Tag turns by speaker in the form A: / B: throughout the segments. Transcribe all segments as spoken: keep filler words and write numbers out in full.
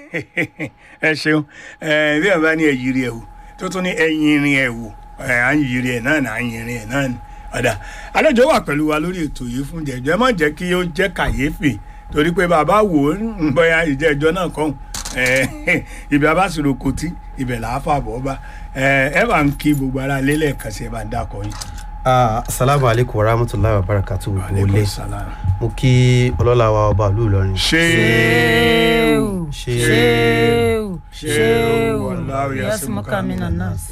A: ẹ ṣeun ẹ bí ẹ bá ní ẹyìrì ẹ wò tó tún ní ẹyin irin ẹ wò ẹ à ń yìrì ẹ náà à ń yìrì ẹ náà ni ọ̀dà àlejò wà pẹ̀lú wa lórí ètò yìí fún jẹjọ ẹ má jẹ́ kí ó jẹ́ kàyéfì torí pé bàbá wò ó ń bọ́yá ìjẹ́jọ́ náà kọ́ ibi abásìrò kòtí ibẹ̀ là á fà bọ́ bá ẹ bá ń kí gbogbo ara lélẹ̀ kan sí ẹ bá ń dákọ̀ yín.
B: asalaamu aleykum wa rahmatulahi wa barakatu gbogbo ilé mo kí ọlọ́lá wa ọba ìlú Ìlọrin.
A: ṣéèwù
B: ṣéèwù
A: ṣéèwù wàláwù
C: yasmuka minan nas.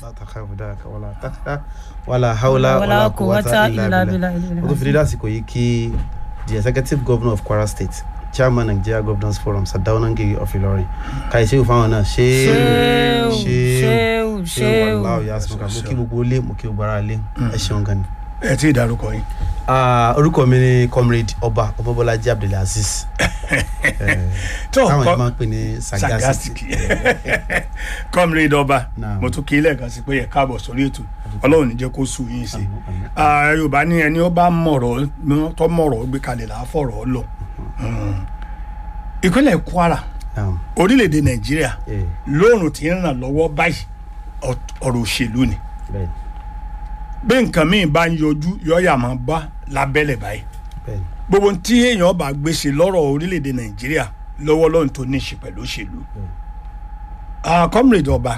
B: wàlà haúlá
C: wala quwwata illa billah.
B: mo tún fi dídá àsìkò yìí kí the executive governor of Kwara State, chairman Nigeria Governors Forum, Sardauna Ngige of Ilorin, kàìsí ìfáwọn náà ṣéèwù
C: ṣéèwù ṣéèwù
B: wàláwù yasmuka mo kí gbogbo ilé mo kí gbogbo ara ilé ẹ ṣeun gan ni.
A: ẹ tí ì dárúkọ yín.
B: orúkọ mi ni comrade ọba Ọbábọ́lájí Abdulaziz.
A: tó
B: káwọn yẹn máa ń pè ní
A: sagacity comrade ọba mo tún kí lẹ́ẹ̀kan sí pé ẹ káàbọ̀ sórí ètò ọlọ́run ní jẹ́ kó sùn yín sí i yorùbá ní ẹni ó bá mọ̀rọ̀ tó mọ̀rọ̀ gbé kalẹ̀ là á fọ̀rọ̀ lọ. ìpínlẹ̀ Kwara orílẹ̀-èdè Nàìjíríà lóòrùn tí ń ràn lọ́wọ́ báyìí ọ̀rọ̀ òṣèlú ni bí nǹkan míì bá ń yọjú yọ́ọ̀yà máa bá lábẹ́lẹ̀ báyìí gbogbo tí èèyàn bá gbèsè lọ́rọ̀ orílẹ̀-èdè Nàìjíríà lọ́wọ́ lọ́run tó ní í ṣe pẹ̀lú òṣèlú. comrade ọba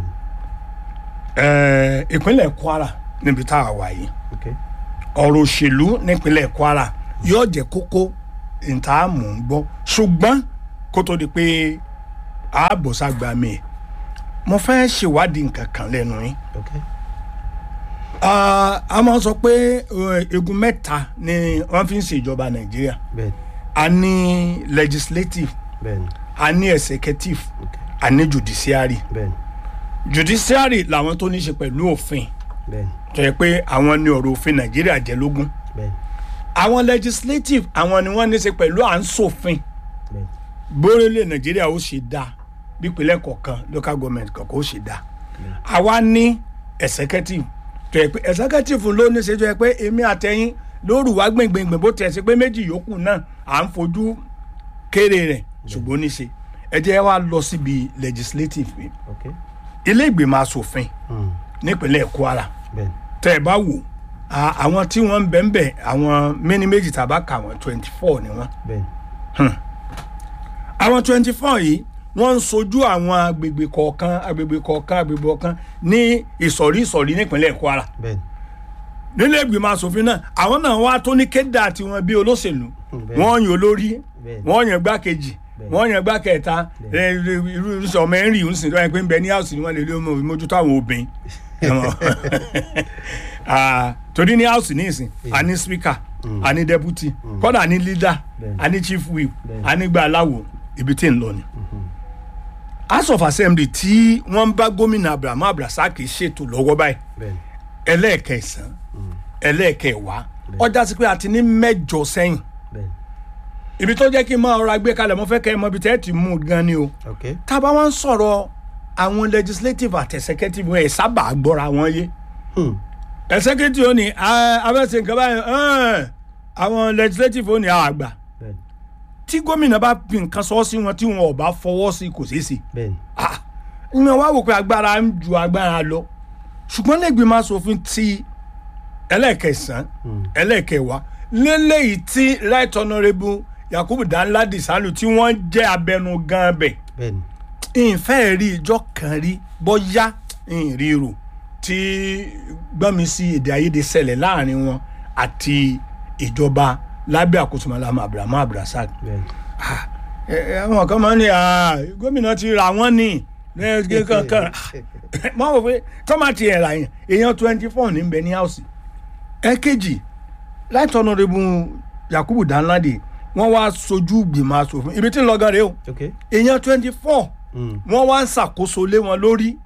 A: ìpínlẹ̀ Kwara níbi tá a wà yìí ọ̀rọ̀ òṣèlú nípínlẹ̀ Kwara yóò jẹ́ kókó ìtààmú ń gbọ́ ṣùgbọ́n kó tó di pé ààbò ságbá mi mo fẹ́ ṣèwádìí nǹkan kan lẹ́nu yín. a máa sọ pé igun mẹ́ta ni wọ́n fi ń ṣèjọba Nàìjíríà a ní legislative a ní executive a ní judiciary judiciary làwọn tó ní ṣe pẹ̀lú òfin tó yẹ pé àwọn ní ọ̀rọ̀ òfin Nàìjíríà jẹ́ lógún àwọn legislative àwọn ni wọ́n ní ṣe pẹ̀lú à ń ṣòfin bórílẹ̀ Nàìjíríà ó ṣe dáa bí ìpínlẹ̀ kọ̀ọ̀kan local government kọ̀ọ̀kan ó ṣe dáa àwa ní executive tó yẹ pé executive ló ní ṣe tó yẹ pé èmi àtẹ̀yìn lóru wá gbẹ̀ngbẹ̀ngbẹ̀ bó tiẹ̀ ṣe pé méjì yòókù náà à ń fojú kéré rẹ̀ ṣùgbọ́n ní ṣe ẹ jẹ́ wá lọ síbi legislative mi ilé ìgbìmọ̀ asòfin nípínlẹ̀ Kwara tẹ́ ẹ bá wò àwọn tí wọ́n ń bẹ̀ ń bẹ̀ àwọn mẹ́ni méjì tàbá kà wọ́n twenty four ni wọ́n àwọn twenty four yìí wọ́n ń sojú àwọn agbègbè kọ̀ọ̀kan agbègbè kọ̀ọ̀kan agbègbè kọ̀ọ̀kan ní ìsọ̀rí ìsọ̀rí nípínlẹ̀ Kwara nílé ìgbìmọ̀ asòfin náà àwọn náà wá tó ní kéda tiwọn bí olóṣèlú wọ́n yan olórí wọ́n yan gbákejì wọ́n yan gbákẹta irú irúsọ ọmọ ẹ̀rìn ìhùn sí lọ́yìn pé ń bẹ ní house ni wọ́n lè lé ọmọ mójútó àwọn obìnrin torí ní house ní ìsìn a ní speaker a ní deputy kọ́dà a ní leader a ní chief whip a ní gbàláwo ibi tí ń lọ ni. House of Assembly tí wọ́n bá gómìnà Abraham Abdulrasaq ṣètò lọ́wọ́ báyìí ẹlẹ́ẹ̀kẹsàn ẹlẹ́ẹ̀kẹwàá ọjà sí pé a ti ní mẹ́jọ sẹ́yìn ibi tó jẹ́ kí n máa rọra gbé kalẹ̀ mo fẹ́ kẹ́ ẹ mọ ibi tẹ́ ẹ ti mú gan ni o tá a bá wá ń sọ̀rọ̀ àwọn legislative àti executive ẹ̀ sábà gbọ́ra wọn yé executive ó ní abẹ́sẹ̀ nǹkan báyìí àwọn legislative ó ní àgbà tí gómìnà bá fi nǹkan sọ sí wọn tí wọn ò bá fọwọ́ sí kò ṣeé ṣe ìyẹn wá wò pé agbára ń ju agbára lọ ṣùgbọ́n lẹ́gbẹ̀ẹ́ aṣòfin ti ẹlẹ́ẹ̀kẹsàn ẹlẹ́ẹ̀kẹwàá lélẹ́yìí tí right honourable Yakubu Danladi Salu tí wọ́n jẹ́ abẹnú gan bẹ̀ ìfẹ́ rí ìjọ kan rí bọ́yá ìrírò tí gbọ́nmi sí èdè àìyedè ṣẹlẹ̀ láàrin wọn àti ìjọba lábẹ́ àkóso Mallam Abraham Abdulrasaq àwọn kan máa ń ní gómìnà ti ra wọ́n ní kankan mọ́ wò pé tọ́mátì ẹ̀rà yẹn èèyàn twenty four ní bẹ ní house ẹ̀kejì right honourable Yakubu Danladi wọ́n wá sojú gbìmọ̀ asòfin ibi tí ń lọ gan rèé o èèyàn twenty four wọ́n wá ń ṣàkóso lé wọn lórí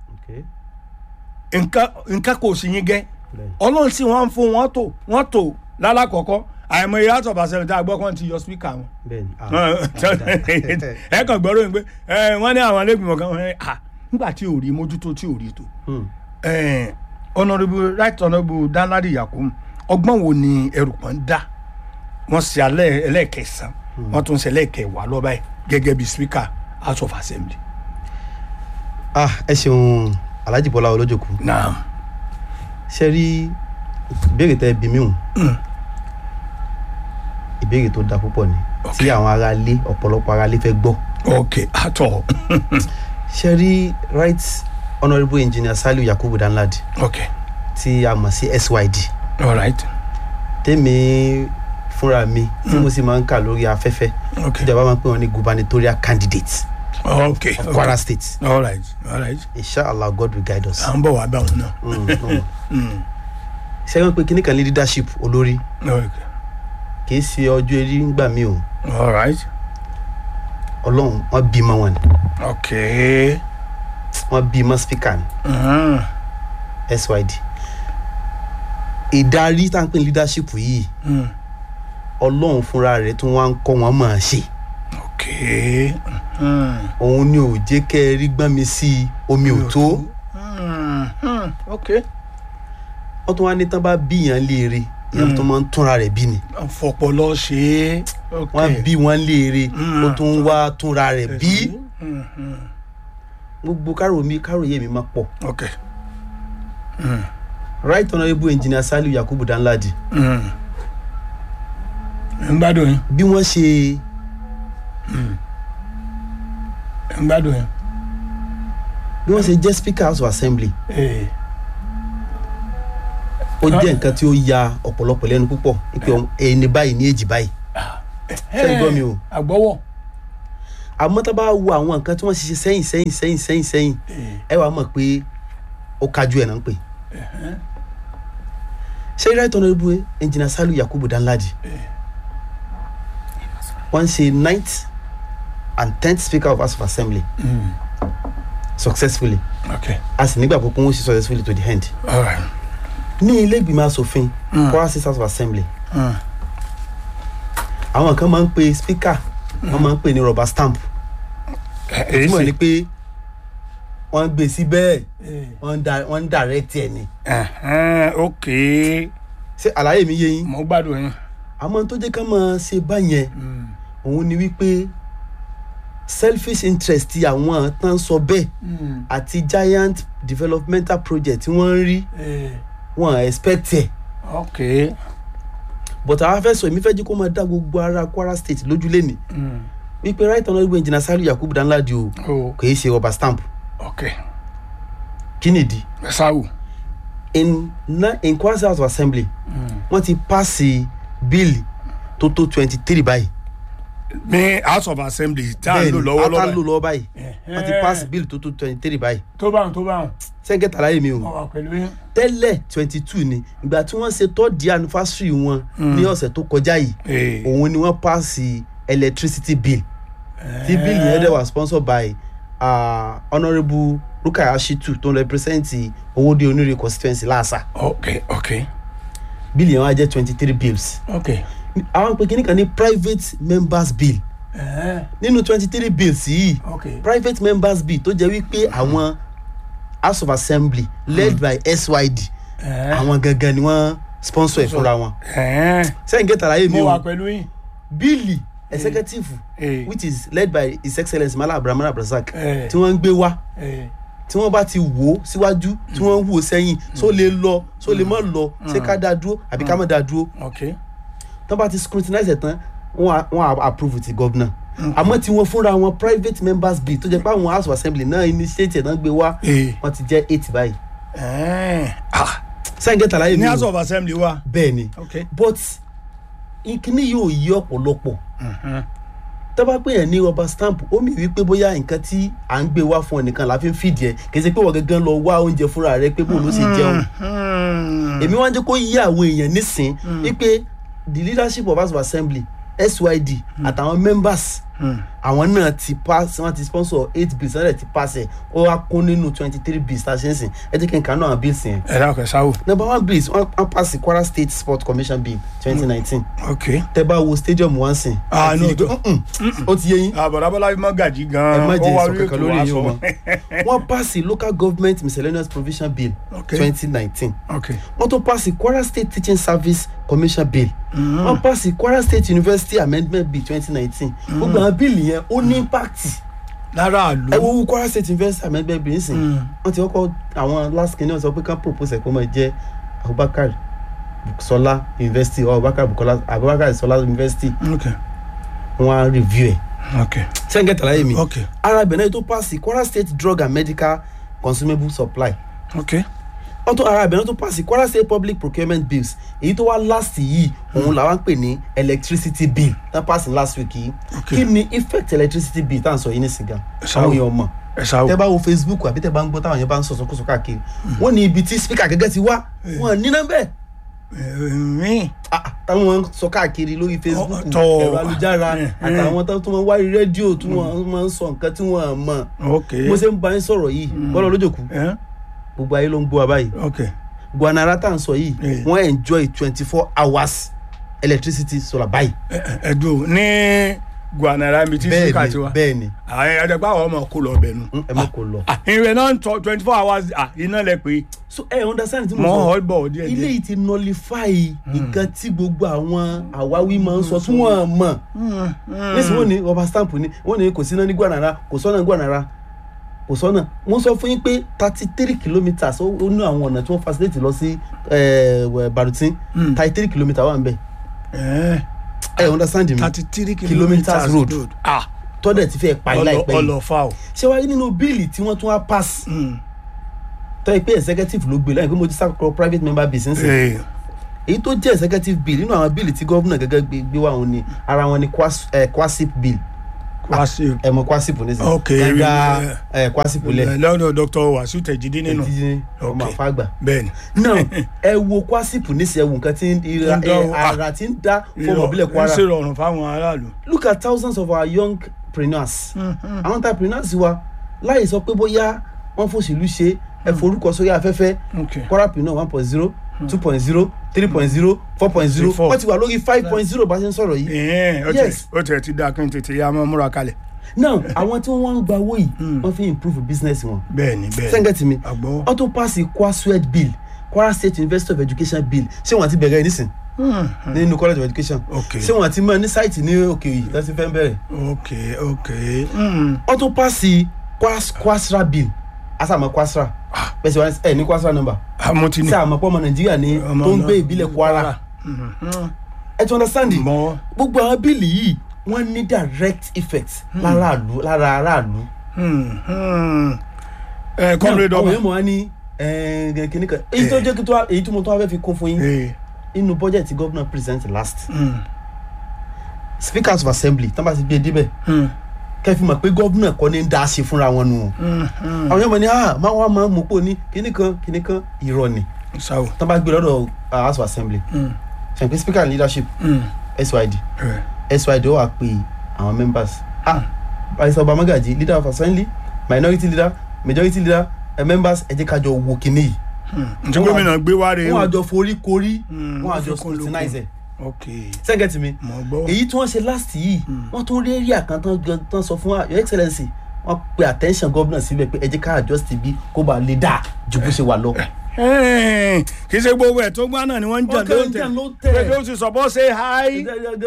A: nǹkan kò sí yín gẹ́ ọlọ́run sì wọ́n ń fún wọn tó wọ́n tó lálákọ̀ọ́kọ́ àìmọ̀ ìyá àtọ̀ bàṣẹ tá a gbọ́ kàn ti yọ spíkà wọn ẹ kàn gbọ́rọ̀ yín pé wọ́n ní àwọn ẹlẹ́gbìmọ̀ kan wọ́n ní nígbà tí ò rí mójútó tí ò rí tó honourable right honourable Danladi Yakubu ọgbọ́n wo ni ẹrù pọ́n dá wọ́n ṣe alẹ́ ẹlẹ́ẹ̀kẹsàn wọ́n tún ṣe ẹlẹ́ẹ̀kẹwàá lọ́ba yìí gẹ́gẹ́ bí spíkà House of Assembly.
B: ah ẹ ṣeun Alhaji Bọ́lá Olójòkú.
A: Naam.
B: ṣe rí ìbéèrè tẹ́ bí mi hùn ìbéèrè tó dáa púpọ̀ ni tí àwọn ará ilé ọ̀pọ̀lọpọ̀ ará ilé fẹ́ gbọ́.
A: Okay, at all.
B: ṣe rí right honourable engineer Saliu Yakubu Danladi
A: Okay.
B: tí a mọ̀ sí S Y D.
A: All right.
B: tèmi fúnra mi tí mo sì máa ń kà lórí afẹ́fẹ́
A: Okay.
B: ìjọba máa ń pè wọ́n ní gubernatorial candidate
A: Okay.
B: of
A: Okay.
B: Kwara State.
A: All right. All right.
B: Inshallah God will guide us.
A: À ń bọ̀ wá bá wọn náà.
B: Mm, mm.
A: Mm.
B: ṣé wọ́n pe kíní kan ní leadership olórí
A: Okay.
B: kì í ṣe ọjọ́ eré ńgbà mí o
A: All right.
B: ọlọ́run wọ́n bí mọ́ wọn ni
A: Okay.
B: wọ́n bí mọ́ speaker ni
A: Mm.
B: S Y D. ìdarí tá à ń pè ní leadership yìí
A: Mm.
B: ọlọ́run fúnra rẹ̀ tún wá ń kọ́ wọn máa ṣe
A: Okay. Mm.
B: òun ni ò jẹ́ kẹ́ ẹ rí gbọ́n mi sí omi ò tó
A: Mm. Mm. Okay.
B: wọ́n tún wá ní tán bá bíyàn léèrè ìyẹn tó máa ń túnra rẹ̀ bí ni
A: Fọpọlọ ṣe é.
B: wọ́n bí wọn léèrè
A: Mm.
B: ó tún wá túnra rẹ̀ bí
A: Mm. Mm.
B: gbogbo kárò mi kárò yé mi máa pọ̀.
A: Okay. Mm.
B: right honourable engineer Saliu Yakubu Danladi
A: Mm. ń gbádùn yín.
B: bí wọ́n ṣe
A: ń gbádùn yín.
B: bí wọ́n ṣe jẹ́ speaker house of assembly
A: Eh.
B: ó jẹ́ nǹkan tí ó ya ọ̀pọ̀lọpọ̀ lẹ́nu púpọ̀ pé ẹni báyìí ní èjì báyìí ṣé ń gbọ́ mi o
A: Àgbọ́wọ̀.
B: àmọ́ tá a bá wo àwọn nǹkan tí wọ́n ṣe sẹ́yìn sẹ́yìn sẹ́yìn sẹ́yìn sẹ́yìn ẹ wàá mọ̀ pé ó kájú ẹ̀ náà ń pè ṣé right honourable engineer Saliu Yakubu Danladi wọ́n ṣe ninth and tenth speaker of house of assembly
A: Mm.
B: successfully
A: Okay.
B: a sì nígbà púpọ̀ wọ́n ṣe successfully to the end.
A: All right.
B: ní ilé ìgbìmọ̀ asòfin
A: Mm.
B: Kwara State House of Assembly
A: Mm.
B: àwọn kan máa ń pe speaker wọ́n máa ń pè ní rubber stamp
A: Èyí
B: túmọ̀
A: sì.
B: ní pé wọ́n gbé sí bẹ́ẹ̀
A: Eh.
B: wọ́n ń da- wọ́n ń direct ẹ̀ ni
A: Ẹ̀hẹ́n, okay.
B: ṣé àlàyé mi yé yín
A: Mo gbádùn yín.
B: àmọ́ tó jẹ́ ká máa ṣe báyẹn
A: Mm.
B: òun ni wípé selfish interest ti àwọn tán sọ bẹ́ẹ̀
A: Mm.
B: àti giant developmental project tí wọ́n ń rí
A: Eh.
B: wọ́n expect ẹ̀
A: Okay.
B: but àwọn afẹ́ sọ èmi fẹ́ jí kó máa dá gbogbo ara Kwara State lójúlé ni
A: Mm.
B: wípé right honourable engineer Saliu Yakubu Danladi o
A: Oh.
B: kò í ṣe rubber stamp
A: Okay.
B: kí nìdí
A: Sáwù.
B: in na in Kwara State House of Assembly
A: Mm.
B: wọ́n ti paasi bíìlì tó tó twenty three báyìí
A: Ní House of Assembly tá à ń lò
B: bẹ́ẹ̀ni
A: lọ́wọ́lọ́wọ́.
B: ata ń lò lọ́wọ́ báyìí
A: Ẹ̀hẹ́n.
B: wọ́n ti paasi bíìlì tó tó twenty three báyìí
A: Tó bá wọn tó bá wọn.
B: sẹ́ńkẹ́tà aláyè mi o
A: Mo wà pẹ̀lú yín.
B: tẹ́lẹ̀ twenty two ni ìgbà tí wọ́n ṣe third year anniversary wọn ní ọ̀sẹ̀ tó kọjá yìí
A: Eh.
B: òun ni wọ́n paasi electricity bill tí bíìlì yẹn dẹ̀ wà sponsored by uh, honourable Rukaya Shitu tó ń represent Owódé Onírè constituency láàṣà
A: Okay. Okay.
B: bíìlì yẹn wá jẹ́ twenty three bills
A: Okay.
B: àwọn pé kíní kan ní private members bill
A: Ẹ̀hẹ́n.
B: nínú twenty three bills yìí
A: Okay.
B: private members bill tó jẹ́ wípé àwọn house of assembly led by S Y D
A: Ẹ̀hẹ́n.
B: àwọn gangan ni wọ́n sponsor ẹ̀ fúnra wọn
A: Ẹ̀hẹ́n.
B: sẹ́yìn gẹ́tà láyé mi
A: Mo
B: o
A: wà pẹ̀lú yín.
B: bíìlì executive
A: Eh.
B: which is led by his excellence Malam Abraham Abdulrasaq
A: Eh.
B: tí wọ́n ń gbé wá
A: Eh.
B: tí wọ́n bá ti wò ó síwájú tí wọ́n ń wò ó sẹ́yìn só lè lọ só lè má lọ ṣé ká dá dúró àbí ká má dá dúró
A: Okay.
B: tán bá ti scrutinize ẹ̀ tán wọ́n á- wọ́n á approve ti governor àmọ́ tí wọ́n fúnra wọn private members bill tó jẹ́ pé àwọn house of assembly náà initiate ẹ̀ náà gbé wá
A: Eh.
B: wọ́n ti jẹ́ eight báyìí
A: Ẹ̀hẹ́n. Ah.
B: sẹ́yìn gẹ́tà láyé mi
A: Ní
B: o
A: House of Assembly wa.
B: bẹ́ẹ̀ ni
A: Okay.
B: but ìkíní yóò yí ọ̀pọ̀lọpọ̀
A: Mhm.
B: tó bá pè yẹn ní rubber stamp ó mì wípé bóyá nǹkan tí à ń gbé wá fún ọ nìkan la fi ń fìdí ẹ kì í ṣe pé wọ́n gangan lọ wá oúnjẹ fúnra rẹ pé bóun ló ṣe jẹun
A: Mhm.
B: èmi wá ń jẹ́ kó yí àwọn èèyàn nísìn wípé the leadership of house of assembly S Y D àtàwọn members
A: Mm.
B: àwọn náà ti pass wọ́n ti sponsor eight bills wọ́n dẹ̀ ti pass ẹ̀ ó wá kún nínú twenty three bills tá a ṣe ń sìn ẹ jẹ́ kí n kà á náà bills yẹn
A: Ẹ dákẹ́ sáwù.
B: number one bills wọ́n wọ́n pass the Kwara State Sport Commission bill twenty nineteen
A: Okay.
B: tẹ́ bá wo stadium wọ́n sìn
A: Ah,
B: àti
A: no,
B: ìgbé-
A: tó-
B: Mm-mm. ó ti yé yín
A: Àbọ̀dábọ́lá mọ́ gàjí
B: ẹ
A: gan-an.
B: má jẹ́
A: Ó wá
B: sọ
A: rí
B: kankan
A: ètò
B: lórí
A: wa
B: yìí o
A: sọ.
B: mọ́ wọ́n pass the local government miscellaneous provision bill
A: Okay.
B: twenty nineteen
A: Okay.
B: wọ́n tó pass the Kwara State Teaching Service Commission bill wọ́n pass the Kwara State University Amendment bill twenty nineteen gbogbo àwọn bíìlì yẹn ó ní impact
A: lára àlù.
B: ẹ wo owó Kwara State University amẹgbẹ bìín sìn wọ́n ti kọ́kọ́ àwọn last kìíní wọ́n sọ pé kán propose ẹ̀ kó máa jẹ́ Abubakar Bukola University or Abubakar Bukola Abubakar Sola University.
A: Okay.
B: Wọ́n á review ẹ̀.
A: Okay.
B: ṣé n gẹ́tà láyé mi.
A: Okay.
B: ara ibẹ̀ náà tó pass Kwara State Drug and Medical Consumable Supply.
A: Okay.
B: ọtún ara ibẹ̀ náà tó pass Kwara State Public Procurement Bills èyí tó wá last yìí òun làwọn ń pè ní electricity bill tá pass last week yìí. kí ni effect electricity bill tá à ń sọ yìí ní sìgá àwọn èèyàn mọ̀ tẹ́ bá wo Facebook àbí tẹ́ bá ń gbọ́ táwọn yẹn bá ń sọ̀sọ̀ kó sọ káàkiri wọ́n ní ibi tí speaker gẹ́gẹ́ ti wá wọ́n ní nọ́mbẹ̀ táwọn sọ káàkiri lórí Facebook ẹ̀rọ ayélujára àtàwọn tó máa ń wárí rédíò tí wọ́n máa ń sọ nǹkan tí wọ́n mọ̀ mo ṣe ń bá yín sọ̀rọ̀ yìí bọ́lá lójòkú gbogbo ayé ló ń gbọ́ wa báyìí Gwanara tá à ń sọ yìí wọ́n enjoy twenty four hours electricity solar báyìí.
A: ẹ̀dùn ní Gwanara mi ti sí kàtí wa
B: bẹ́ẹ̀ ni
A: àwọn ẹ̀dẹ̀gbà àwọn ọmọ kò lọ bẹ̀ nù.
B: ẹ mọ̀ kò lọ.
A: ìrìn náà ń tọ twenty four hours iná lẹ pé.
B: so ẹ understand tí mo
A: mọ
B: sọ
A: ọgbọ díẹ̀ díẹ̀.
B: ilé yìí ti nullify nǹkan tí gbogbo àwọn àwáwí máa ń sọ tí wọ́n mọ̀. nísìnyí wọ́n ní rubber stamp ni wọ́n ní kò síná ní Gwanara kò sọ́nà Gwanara kò sọ́nà wọ́n sọ fún yín pé thirty three kilometres ó ní àwọn ọ̀nà tí wọ́n facilitate lọ sí Barutin thirty three kilometres wà ń bẹ̀. ẹ understand mi
A: thirty three
B: kilometres road
A: ah
B: tọ́dẹ̀ ti fẹ́ pa ilá ìpẹ́ yìí
A: ọlọ́fà o.
B: ṣé wàá rí nínú bíìlì tí wọ́n tún wá pass tọ́ ẹ pé executive ló gbé lẹ́yìn pé mo ti sàkóso private member business èyí tó jẹ́ executive bill nínú àwọn bíìlì tí gómìnà gẹ́gẹ́ gbé wá wọn ni ara wọn ni Kwasip bill
A: Kwasip
B: ẹ mọ Kwasip ní sẹ gẹ́gẹ́ ẹ Kwasip lẹ
A: lọ́dọ̀ Doctor Wasiu Tejide nínú
B: ọmọ àfàgbà
A: bẹ́ẹ̀ni.
B: now ẹ wo Kwasip ní sẹ ẹ wo nǹkan tí ara ti ń dá fọmọ ìbílẹ̀ Kwara
A: ń ṣe rọrùn fáwọn aráàlú.
B: look at thousands of our young entrepreneurs àwọn entrepreneurs wa láì sọ pé bóyá wọ́n fòṣèlú ṣe ẹ forúkọ sórí afẹ́fẹ́ Kwarapreneur one point zero two point zero three point zero four point zero wọ́n ti wà lórí five point zero bá ṣe ń sọ̀rọ̀ yìí.
A: yes ó tẹ̀ ti dáa kí n tètè yá mọ́ múra kalẹ̀.
B: now àwọn tí wọ́n ń gba owó yìí wọ́n fi improve business wọn.
A: bẹ́ẹ̀ni bẹ́ẹ̀ni
B: sẹ́ńgẹ̀tì mi
A: àgbọ̀.
B: auto pass Kwaswed bill Kwara State University of Education bill ṣé wọ́n ti bẹ̀rẹ̀ nísìn nínú college of education ṣé wọ́n ti mọ ní sáìtì ní òkè yìí láti fẹ́ bẹ̀rẹ̀.
A: ok ok.
B: auto pass Kwasra bill asàmọ Kwasra bẹ́ẹ̀ sọ ẹ ní Kwasra number sí àmọ́ pọ́ ọmọ Nàìjíríà ní tó ń gbé ìbílẹ̀ Kwara ẹ ti understand gbogbo àwọn bíìlì yìí wọ́n ní direct effect lára àlù lára aráàlú.
A: ẹ kọ́ńdé dọ́gba
B: àwọn èèyàn mọ̀ wá ní kíní kan èyí tó jẹ́ kí tó èyí tó mo tó wá fẹ́ fi kún fún yín inú budget tí governor present last speakers of assembly tó bá ti gbé e débẹ̀ kẹfì mọ̀ pé gómìnà kọ́ ní ń dá ṣe fúnra wọn nù. àwọn yẹn mọ̀ ní ah máa wá máa mú pò ní kíní kan kíní kan irọ́ ni. tó bá gbé lọ́dọ̀ house of assembly ṣàǹpé speaker leadership S Y D S Y D ó wà pé àwọn members ah Barrister Ọba Magaji leader of assembly minority leader majority leader uh, members ẹ jẹ́ ká jọ wo kíní yìí.
A: ǹjẹ́ gómìnà gbé wá rèé o.
B: wọ́n àjọ forí korí wọ́n àjọ scrutinize
A: okay
B: sẹ́gẹ̀tì mi èyí tí wọ́n ṣe last yìí wọ́n tún rí area kan tán sọ fún your excellency wọ́n pe attention governor síbẹ̀ pé ẹ jẹ́ ká adjust bí kó bá lè dà ju bó ṣe wà lọ.
A: kì í ṣe gbogbo ẹ̀ tó gbá náà ni wọ́n ń jàn ló tẹ̀ pé ó ti sọ̀bọ́ ṣe hi.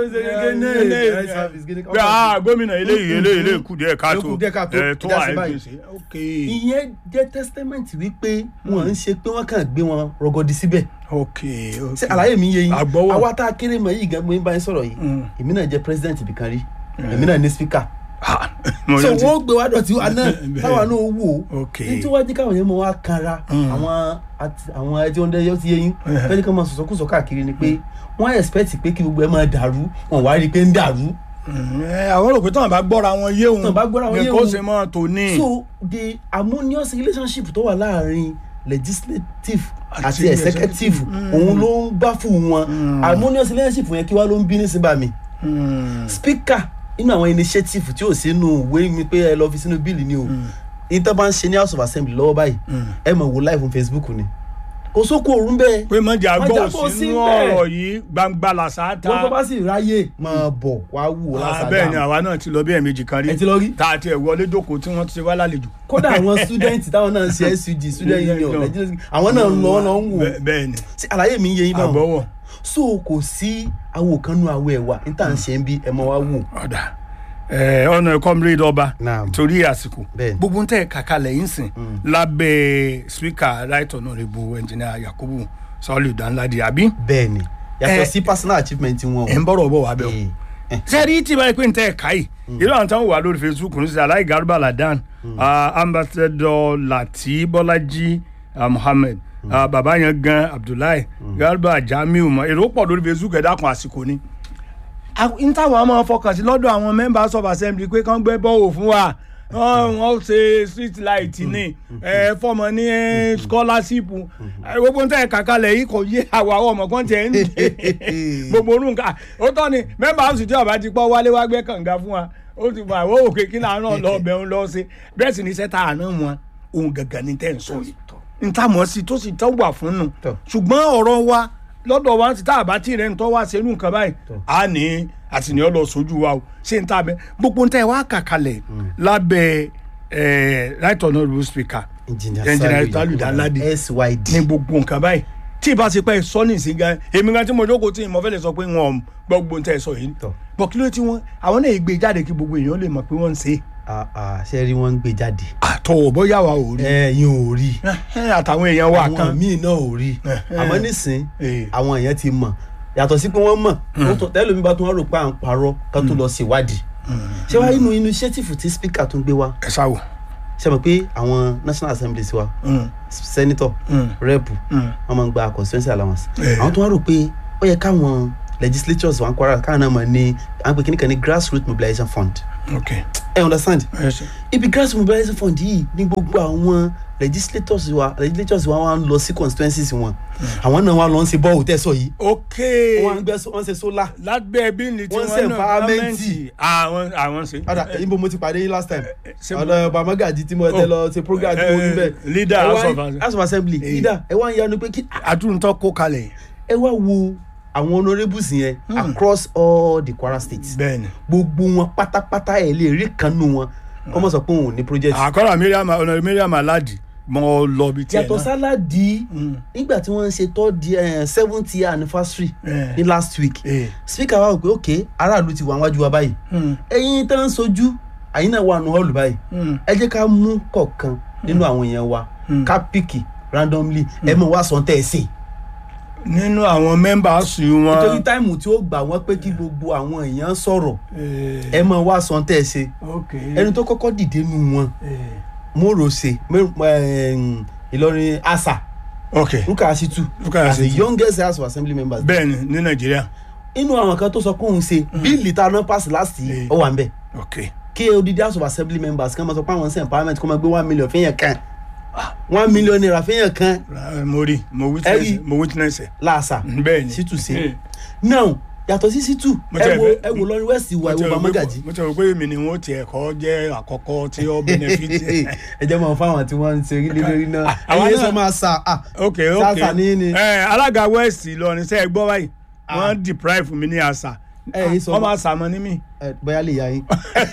A: gómìnà eléyìí eléyìí eléyìí kù díẹ̀ káàtó ẹ̀ tó wà ẹ̀ gbèsè.
B: ìyẹn jẹ́ testament wípé wọ́n ń ṣe pé wọ́n kàn gbé wọn rọgọdì síbẹ̀.
A: ok ok
B: ṣe àlàyé mi yé yín àwa tá a kéré mọ yìí gan mo ń bá yín sọ̀rọ̀ yìí èmi náà jẹ́ president ibìkan rí èmi náà ní speaker so wọ́n gbé wá dọ̀tí wa náà táwa náà wò ó ní tí wọ́n jí káwọn yẹn mọ wá kanra àwọn àwọn ẹjẹ oúnjẹ yóò ti yé yín fẹ́ẹ́ kí wọ́n máa sọ̀sọ́kùsọ káàkiri ni pé wọ́n expect pé kí gbogbo ẹ̀ máa dàrú wọ́n wá rí i pé ń dàrú.
A: àwọn rò pé tí wọn bá gbọ́ra wọn yé òun
B: ní
A: kó ṣe mọ́ tó ní.
B: so the harmonious relationship tó wà láàrin legislative àti executive òun ló ń gbá fún wọn harmonious relationship yẹn kí wá ló ń bí ní síbà mi. speaker inú àwọn initiative tí ò sínú ìwé mi pé ẹ lọ fi sínú bíìlì ni o ìtàn bá ń ṣe ní house of assembly lọ́wọ́ báyìí ẹ mọ̀ wò live on Facebook ni kò sóko òórùn bẹ́ẹ̀.
A: pé mọ̀jà gbọ́ sínú ọ̀rọ̀ yìí gbangba làṣà ta.
B: wọ́n tó bá sì ráyè máa bọ̀ wá wò lásàdá.
A: bẹ́ẹ̀ ni àwa náà ti lọ bí ẹ̀ẹ̀mejì kan rí.
B: ẹ ti lọ rí.
A: tá a ti ẹ̀ wọlé jókòó tí wọ́n ti ṣe wá lálejò.
B: kódà àwọn student táwọn náà ń ṣe S U G student union àwọn náà ń lọ wọn lọ ń wò.
A: bẹ́ẹ̀ ni.
B: àlàyé mi yé yín báwọn.
A: àgbọ̀wọ̀.
B: so kò sí awo kan nú awo ẹ̀ wà níta ń ṣe ń bí ẹ mọ wá wò.
A: ọ̀dà ọ̀nà comrade ọba
B: Naam.
A: torí àsìkò
B: Bẹ́ẹ̀ni.
A: gbogbo ń tẹ̀ kàkálẹ̀ yín sìn lábẹ́ speaker right honourable engineer Yakubu Saliu Danladi àbí
B: bẹ́ẹ̀ni yàtọ̀
A: Eh,
B: sí personal achievement wọn.
A: ẹ̀ ń bọ̀rọ̀ bọ̀ wá bẹ́ẹ̀ o
B: Eh, eh,
A: sẹ́ẹ̀rí tí báyìí pé ń tẹ́ ẹ̀ ká yìí irú àwọn táwọn wà lórí Facebook ní sísè aláì Garba Ladan ah, ambassador Lati Bọ́lájí ah, Muhammed ah, bàbá yẹn gan Abdullahi Garba Jamiu mọ èrò pọ̀ lórí Facebook ẹ̀ dákun àsìkò ni. n táwọn a máa fọkàn sí lọ́dọ̀ àwọn members of assembly pé kán gbé bọ́wọ̀ fún wa wọ́n wọ́n ṣe street light ní ẹ fọmọ ní eh, scholarship Eh, gbogbo ń tẹ́ kàkálẹ̀ yìí kò yé àwa ọmọ kan tiẹ̀ ń dé gbogbo orun ká ó tọ́ ni mẹ́mbà house tí ọba ti pọ́ wálé wá gbé kànga fún wa ó ti mọ àwọn òkè kí náà náà lọ bẹ̀ ń lọ sí bẹ́ẹ̀ sì ni sẹ́ta àná wọn ohun gàngàn ní tẹ́ ń sọ yìí n ta mọ̀ sí tó sì tọ́ wà fún nù
B: Tọ́.
A: ṣùgbọ́n ọ̀rọ̀ wa lọ́dọ̀ wa ti tá a bá tí rẹ̀ ń tọ́ wá sẹ́nu nǹkan báyìí a ní àtìníyàn lọ sójú wa o ṣé n ta bẹ gbogbo n tẹ́ wá kàkalẹ̀ lábẹ́ eh, right honourable speaker
B: engineer
A: engineer Saliu Danladi
B: S Y D.
A: ní gbogbo nǹkan báyìí tí ìbá ti pẹ́ sọ́ọ̀nì sí gan èmi gan tí mo jókòó tí mo fẹ́ lè sọ pé wọn gbogbo ń tẹ́ sọ yìí
B: Tọ́.
A: bọ̀ kí ló tí wọ́n àwọn náà gbé jáde kí gbogbo èèyàn lè mọ̀ pé wọ́n ń ṣe
B: Ah, ah, ṣe rí wọn ń gbé jáde.
A: àtọwọ̀ bóyá wa ò rí
B: ẹ̀yin ò rí
A: àtàwọn èèyàn wa
B: àwọn
A: kan
B: míì náà ò rí àmọ́ nísìn
A: Eh.
B: àwọn èèyàn ti mọ̀ yàtọ̀ sí pé wọ́n mọ̀ wọ́n tó- tẹ́lẹ̀ mi bá tún wọ́n rò pé à ń parọ́ ká tó lọ ṣèwádìí ṣé wàá inú initiative tí speaker tún gbé wá
A: ẹ sáwò.
B: ṣe mọ̀ pé àwọn national assembly wa senator rep wọ́n máa ń gba constituency allowance
A: Eh.
B: àwọn tó wọ́n rò pé ó yẹ káwọn legislatures wọn Kwara káwọn náà mọ̀ ní à ń pè kíníkan ní grassroots mobilization fund
A: ok
B: ẹ understand
A: ẹ ṣe.
B: ibi grassroots mobilization fund yìí ní gbogbo àwọn legislators wa legislators wa wọ́n lọ sí constituencies wọn àwọn náà wọ́n lọ ń ṣe bọ́ọ̀lù tẹ́sọ̀ yìí
A: ok
B: wọ́n gbẹ́ wọ́n ṣe solar.
A: lábẹ́ bíìlì tí
B: Wọ́n
A: wọ́n
B: ṣe
A: náà
B: empowerment.
A: gọ́ọ̀mẹ̀ntì àwọn àwọn ṣe.
B: padà ibo mo ti pàdé yín last time
A: ṣe-
B: ọ̀dọ̀ ọba magaji tí mo tẹ lọ ṣe program tí mo ní bẹ́ẹ̀.
A: leader
B: Ẹ wá-
A: house of assembly.
B: house of assembly
A: Eh.
B: leader ẹ wá ń yanu pé kí
A: àtúntò kó kalẹ̀
B: ẹ wá wo àwọn honourables yẹn across all the Kwara states
A: bẹ́ẹ̀ ni.
B: gbogbo wọn pátápátá ẹ lè rí kanú wọn kọ́mọ sọ pé òun ò ní project.
A: àkọ́rọ̀ Mariam ọ̀nà Mariam Aladi mọ lọ bí tiẹ̀
B: yàtọ̀
A: náà.
B: sáládì nígbà tí wọ́n ń ṣe third seventh year anniversary
A: Eh.
B: ní last week
A: Eh.
B: speaker wa wò pé ok aráàlú ti wà wájú wa báyìí ẹ̀yin tán ń sojú àyín náà wà nù hall báyìí ẹ jẹ́ ká mú kọ̀ọ̀kan nínú àwọn èèyàn wa ká pìkì randomly ẹ mọ̀ wá sọ tẹ́ ẹ sè.
A: nínú àwọn members
B: nítorí
A: wọn.
B: táìmù tí ó gbà wọ́n pé kí gbogbo àwọn èèyàn sọ̀rọ̀
A: Eh,
B: ẹ mọ̀ wá sọ tẹ́ ẹ sè.
A: ok.
B: ẹni tó kọ́kọ́ dìde nù wọn
A: Eh,
B: Mórosè Ìlọrin asa
A: ok
B: Rukayatu
A: Rukayatu.
B: as the youngest house of assembly members.
A: bẹ́ẹ̀ ni ní Nàìjíríà.
B: inú àwọn kan tó sọ pé òun ṣe bíìlì tá a náà pass last
A: Eh.
B: year ó wà ń bẹ̀
A: ok.
B: kí odidi house of assembly members kan máa sọ pé àwọn ṣe empowerment kó máa gbé one million fẹ́yàn kan one million naira fẹ́yàn kan
A: Ah, mo rí mo witness
B: Ẹ̀rí.
A: mo witness ẹ̀.
B: láàṣà
A: bẹ́ẹ̀ ni.
B: Ṣítù ṣe
A: Eh.
B: now yàtọ̀ sí Ṣítù
A: Mo
B: ẹ
A: tẹ̀
B: wo
A: fẹ́-
B: ẹ wo lọ́rin west ìwà ìwà Bàmágàjì
A: mo tẹ̀ rò pé èmi ni wọ́n tiẹ̀ kọ́ jẹ́ àkọ́kọ́ tí ó benefit.
B: ẹ jẹ́ mọ̀ fáwọn tí wọ́n ń ṣe rí lórí náà
A: àwọn
B: ẹ̀yin
A: náà-
B: sọ máa sa ah
A: ok ok
B: sáàsà ní ní
A: ẹ alága west Ìlọrin sẹ ẹ gbọ́ báyìí wọ́n deprive mi ní àṣà
B: ẹ̀yin sọ
A: wọ́n máa sàmọ ní mi.
B: ẹ bóyá lè yá yín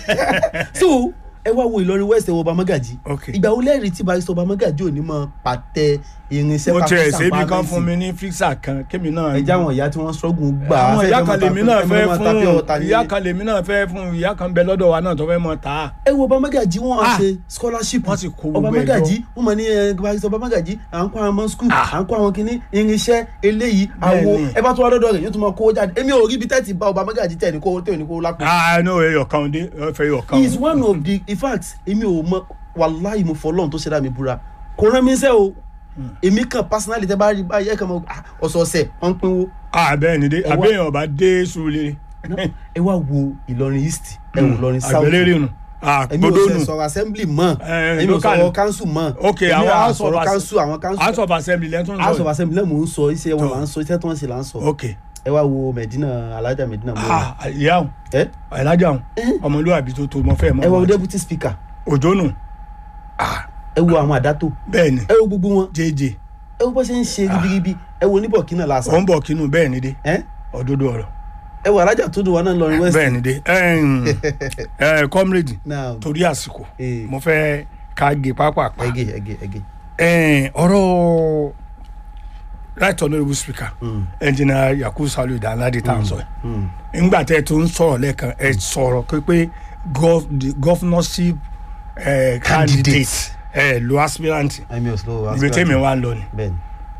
B: so ẹ wá wo Ìlọrin west ẹ wo Bàmágàjì
A: ok
B: ìgbà wo lẹ́rìí tí barrister Bàmágàjì ò ní mọ pàtẹ irinṣẹ́
A: mo tiẹ̀
B: Pakistan
A: ṣe bí kan
B: parliament.
A: fún mi ní fíṣà kan kémi náà.
B: ẹ já àwọn ìyá tí wọ́n struggle gbà á
A: àwọn ìyá kan lèmi náà fẹ́ fún
B: fún
A: ìyá kan lèmi náà fẹ́ fún ìyá kan bẹ lọ́dọ̀ wa náà tó fẹ́ mọ ta.
B: ẹ wo Bàmágàjì wọn á
A: Ah.
B: ṣe scholarship
A: Wọ́n sì kó gbogbo ẹ̀
B: Bàmágàjì wọn mọ ní ẹ barrister Bàmágàjì à ń kó àwọn ọmọ school à ń kó àwọn kinní irinṣẹ́ eléyìí àwo
A: Bẹ́ẹ̀ni.
B: ẹ bá tún wá lọ́dọ̀ rẹ̀ yóò tún mọ kówó jáde èmi ò rí ibi tẹ́tì bá Bàmágàjì tẹ̀ ní kówó tẹ̀ ní kówó lápò.
A: ah no eyọ kan dé ẹ fẹ́ eyọ kan.
B: he is one of the in fact èmi ò mọ wàláhì mo fọlọ́run tó ṣẹ̀dá mi búra kò rán mi iṣẹ́ o èmi kan personally tẹ́ bá rí báyìí ẹ̀ kàn mọ́ ah, ọ̀sọ̀ọ̀sẹ̀ wọ́n ń pínwó
A: ah bẹ́ẹ̀ ni dé
B: Ẹ wá-
A: àbẹ́yẹn ọba dé Surulere.
B: ẹ wá wo Ìlọrin east ẹ wo Ìlọrin south
A: àgbẹ̀lẹ́rì nù
B: èmi ò
A: gbọdọ̀
B: sẹ
A: nù
B: sọ̀rọ̀ assembly mọ́
A: Eh,
B: èmi ò
A: local.
B: sọ̀rọ̀ council mọ́
A: ok
B: èmi
A: àwọn
B: à
A: house of
B: sọ̀rọ̀
A: assembly
B: council àwọn council
A: house of assembly lẹ́tún
B: house of
A: sọ.
B: assembly náà mò ń sọ iṣẹ́ wọn
A: Tọ́.
B: là ń sọ iṣẹ́ tí wọ́n ṣe là ń sọ
A: ok
B: ẹ wá wo Medina Alhaja Medina mọ́
A: ah ìyá o
B: ẹ
A: ẹ̀lájà o ọmọlúwàbí tó tó mọ fẹ́ mọ́
B: ẹ wo
A: wọn.
B: deputy speaker
A: òjò nù
B: ẹ wo àwọn àdátò
A: bẹ́ẹ̀ ni
B: ẹ wo gbogbo wọn
A: jẹ́jẹ́
B: ẹ wo bó ṣe ń ṣe ribiribi ẹ wo ní Burkina lásán
A: ọ̀ ń bọ̀ kínú bẹ́ẹ̀ ni dé
B: ẹ
A: òdodo ọ̀rọ̀
B: ẹ wo Alhaja tó dùn wọn náà lọrin west
A: bẹ́ẹ̀ ni dé ẹ̀ comrade
B: now
A: torí àsìkò
B: Eh.
A: mo fẹ́ ká gé pápá pa
B: ẹgẹ ẹgẹ ẹgẹ
A: Eh, ọ̀rọ̀ right honourable speaker
B: Mm.
A: engineer Yakubu Saliu Danladi tá à ń sọ
B: Mm.
A: yìí ńgbà tẹ́ ẹ tó ń sọ̀rọ̀ lẹ́ẹ̀kan ẹ sọ̀rọ̀ pé pé gov the governorship uh, candidate ẹ lo aspirant
B: ẹ̀mí òsèlú
A: ibi tẹ́mi wà ń lọ ni.
B: bẹ́ẹ̀ni.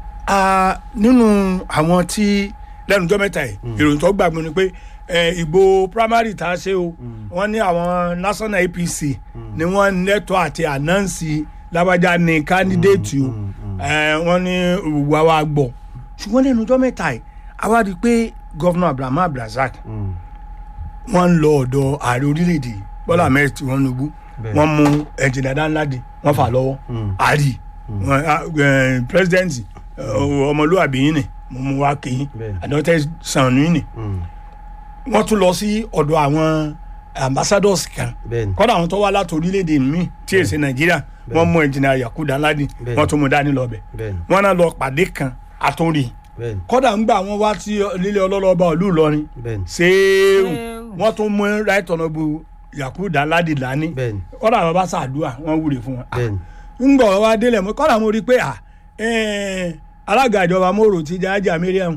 A: nínú àwọn tí lẹ́nu ọjọ́ mẹ́ta yìí ìròyìn tó gbàgbọ́ ni pé ìbò primary tá a ṣe o wọ́n ní àwọn national A P C ni wọ́n lẹ́tọ̀ọ́ àti ànáǹsì lábàjá ní candidate o wọ́n ní òwúwa wa gbọ́ ṣùgbọ́n lẹ́nu ọjọ́ mẹ́ta yìí a wá rí i pé gọ́vnà Abraham Abdulrasaq wọ́n ń lọ ọ̀dọ̀ ààrẹ orílẹ̀-èdè Bọ́lá Ahmed Tinubu wọ́n mú ẹ̀jìnà Danladi wọ́n fà lọ́wọ́ àrí president ọmọlúwàbí yìí ni mo mú wá kí àdọ́tẹ́ sàn yìí ni wọ́n tún lọ sí ọ̀dọ̀ àwọn ambassadors kan kọ́dà àwọn tó wá láti orílẹ̀-èdè míì tí èsì Nàìjíríà wọ́n mú ẹ̀jìnà Yakubu Danladi wọ́n tún mú dání lọ bẹ̀ wọ́n náà lọ pàdé kan àtúnrí kọ́dà ń gbà wọ́n wá sí lílé ọlọ́lọ́ba ìlú Ìlọrin ṣéèrù wọ́n tún mú right honourable Yakubu Danladi lání kọ́dà àwọn bá ṣàdúrà wọ́n wúre fún wọn. ń gbọ̀ wá délẹ̀ mọ́ kọ́dà mo rí i pé alága ìjọba Mòrò ti jẹ́ ajá Mariam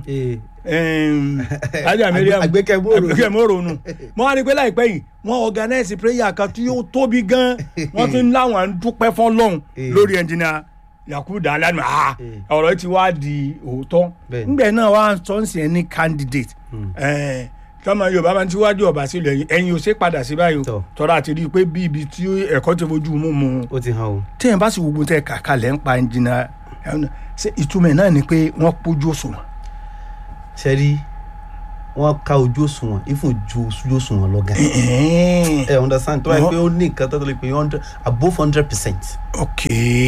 A: ajá Mariam agbẹ́kẹ̀ Mòrò nù mo wá rí i pé láìpẹ́ yìí wọ́n organize prayer kan tí yóò tóbi gan wọ́n tún láwọn ń dúpẹ́ fún Ọlọ́run lórí ẹnjìnìà Yakubu Danladi ah ọ̀rọ̀ ti wá di òótọ́ ńgbẹ́ náà wá sọ́ọ̀sì ẹni candidate tọ́mọ Yorùbá máa ń tíwájú ọba sílẹ̀ ẹ̀yin ò ṣe padà sí báyìí tọ́ra àti rí i pé bí ibi tí ẹ̀kọ́ ti fojú mú mu
B: ó ti hàn o
A: téèyàn bá sì gbogbo tẹ kàkà lẹ́ ń pa ẹnjìnà ṣe ìtumọ̀ náà ni pé wọ́n pójú òṣùwọ̀n.
B: sẹ́rí wọ́n ka ojú òṣùwọ̀n ifun ju ojú òṣùwọ̀n lọ gan. ẹ understand tó báyìí pé ó ní nǹkan tó tó lè pè above hundred percent.
A: ok.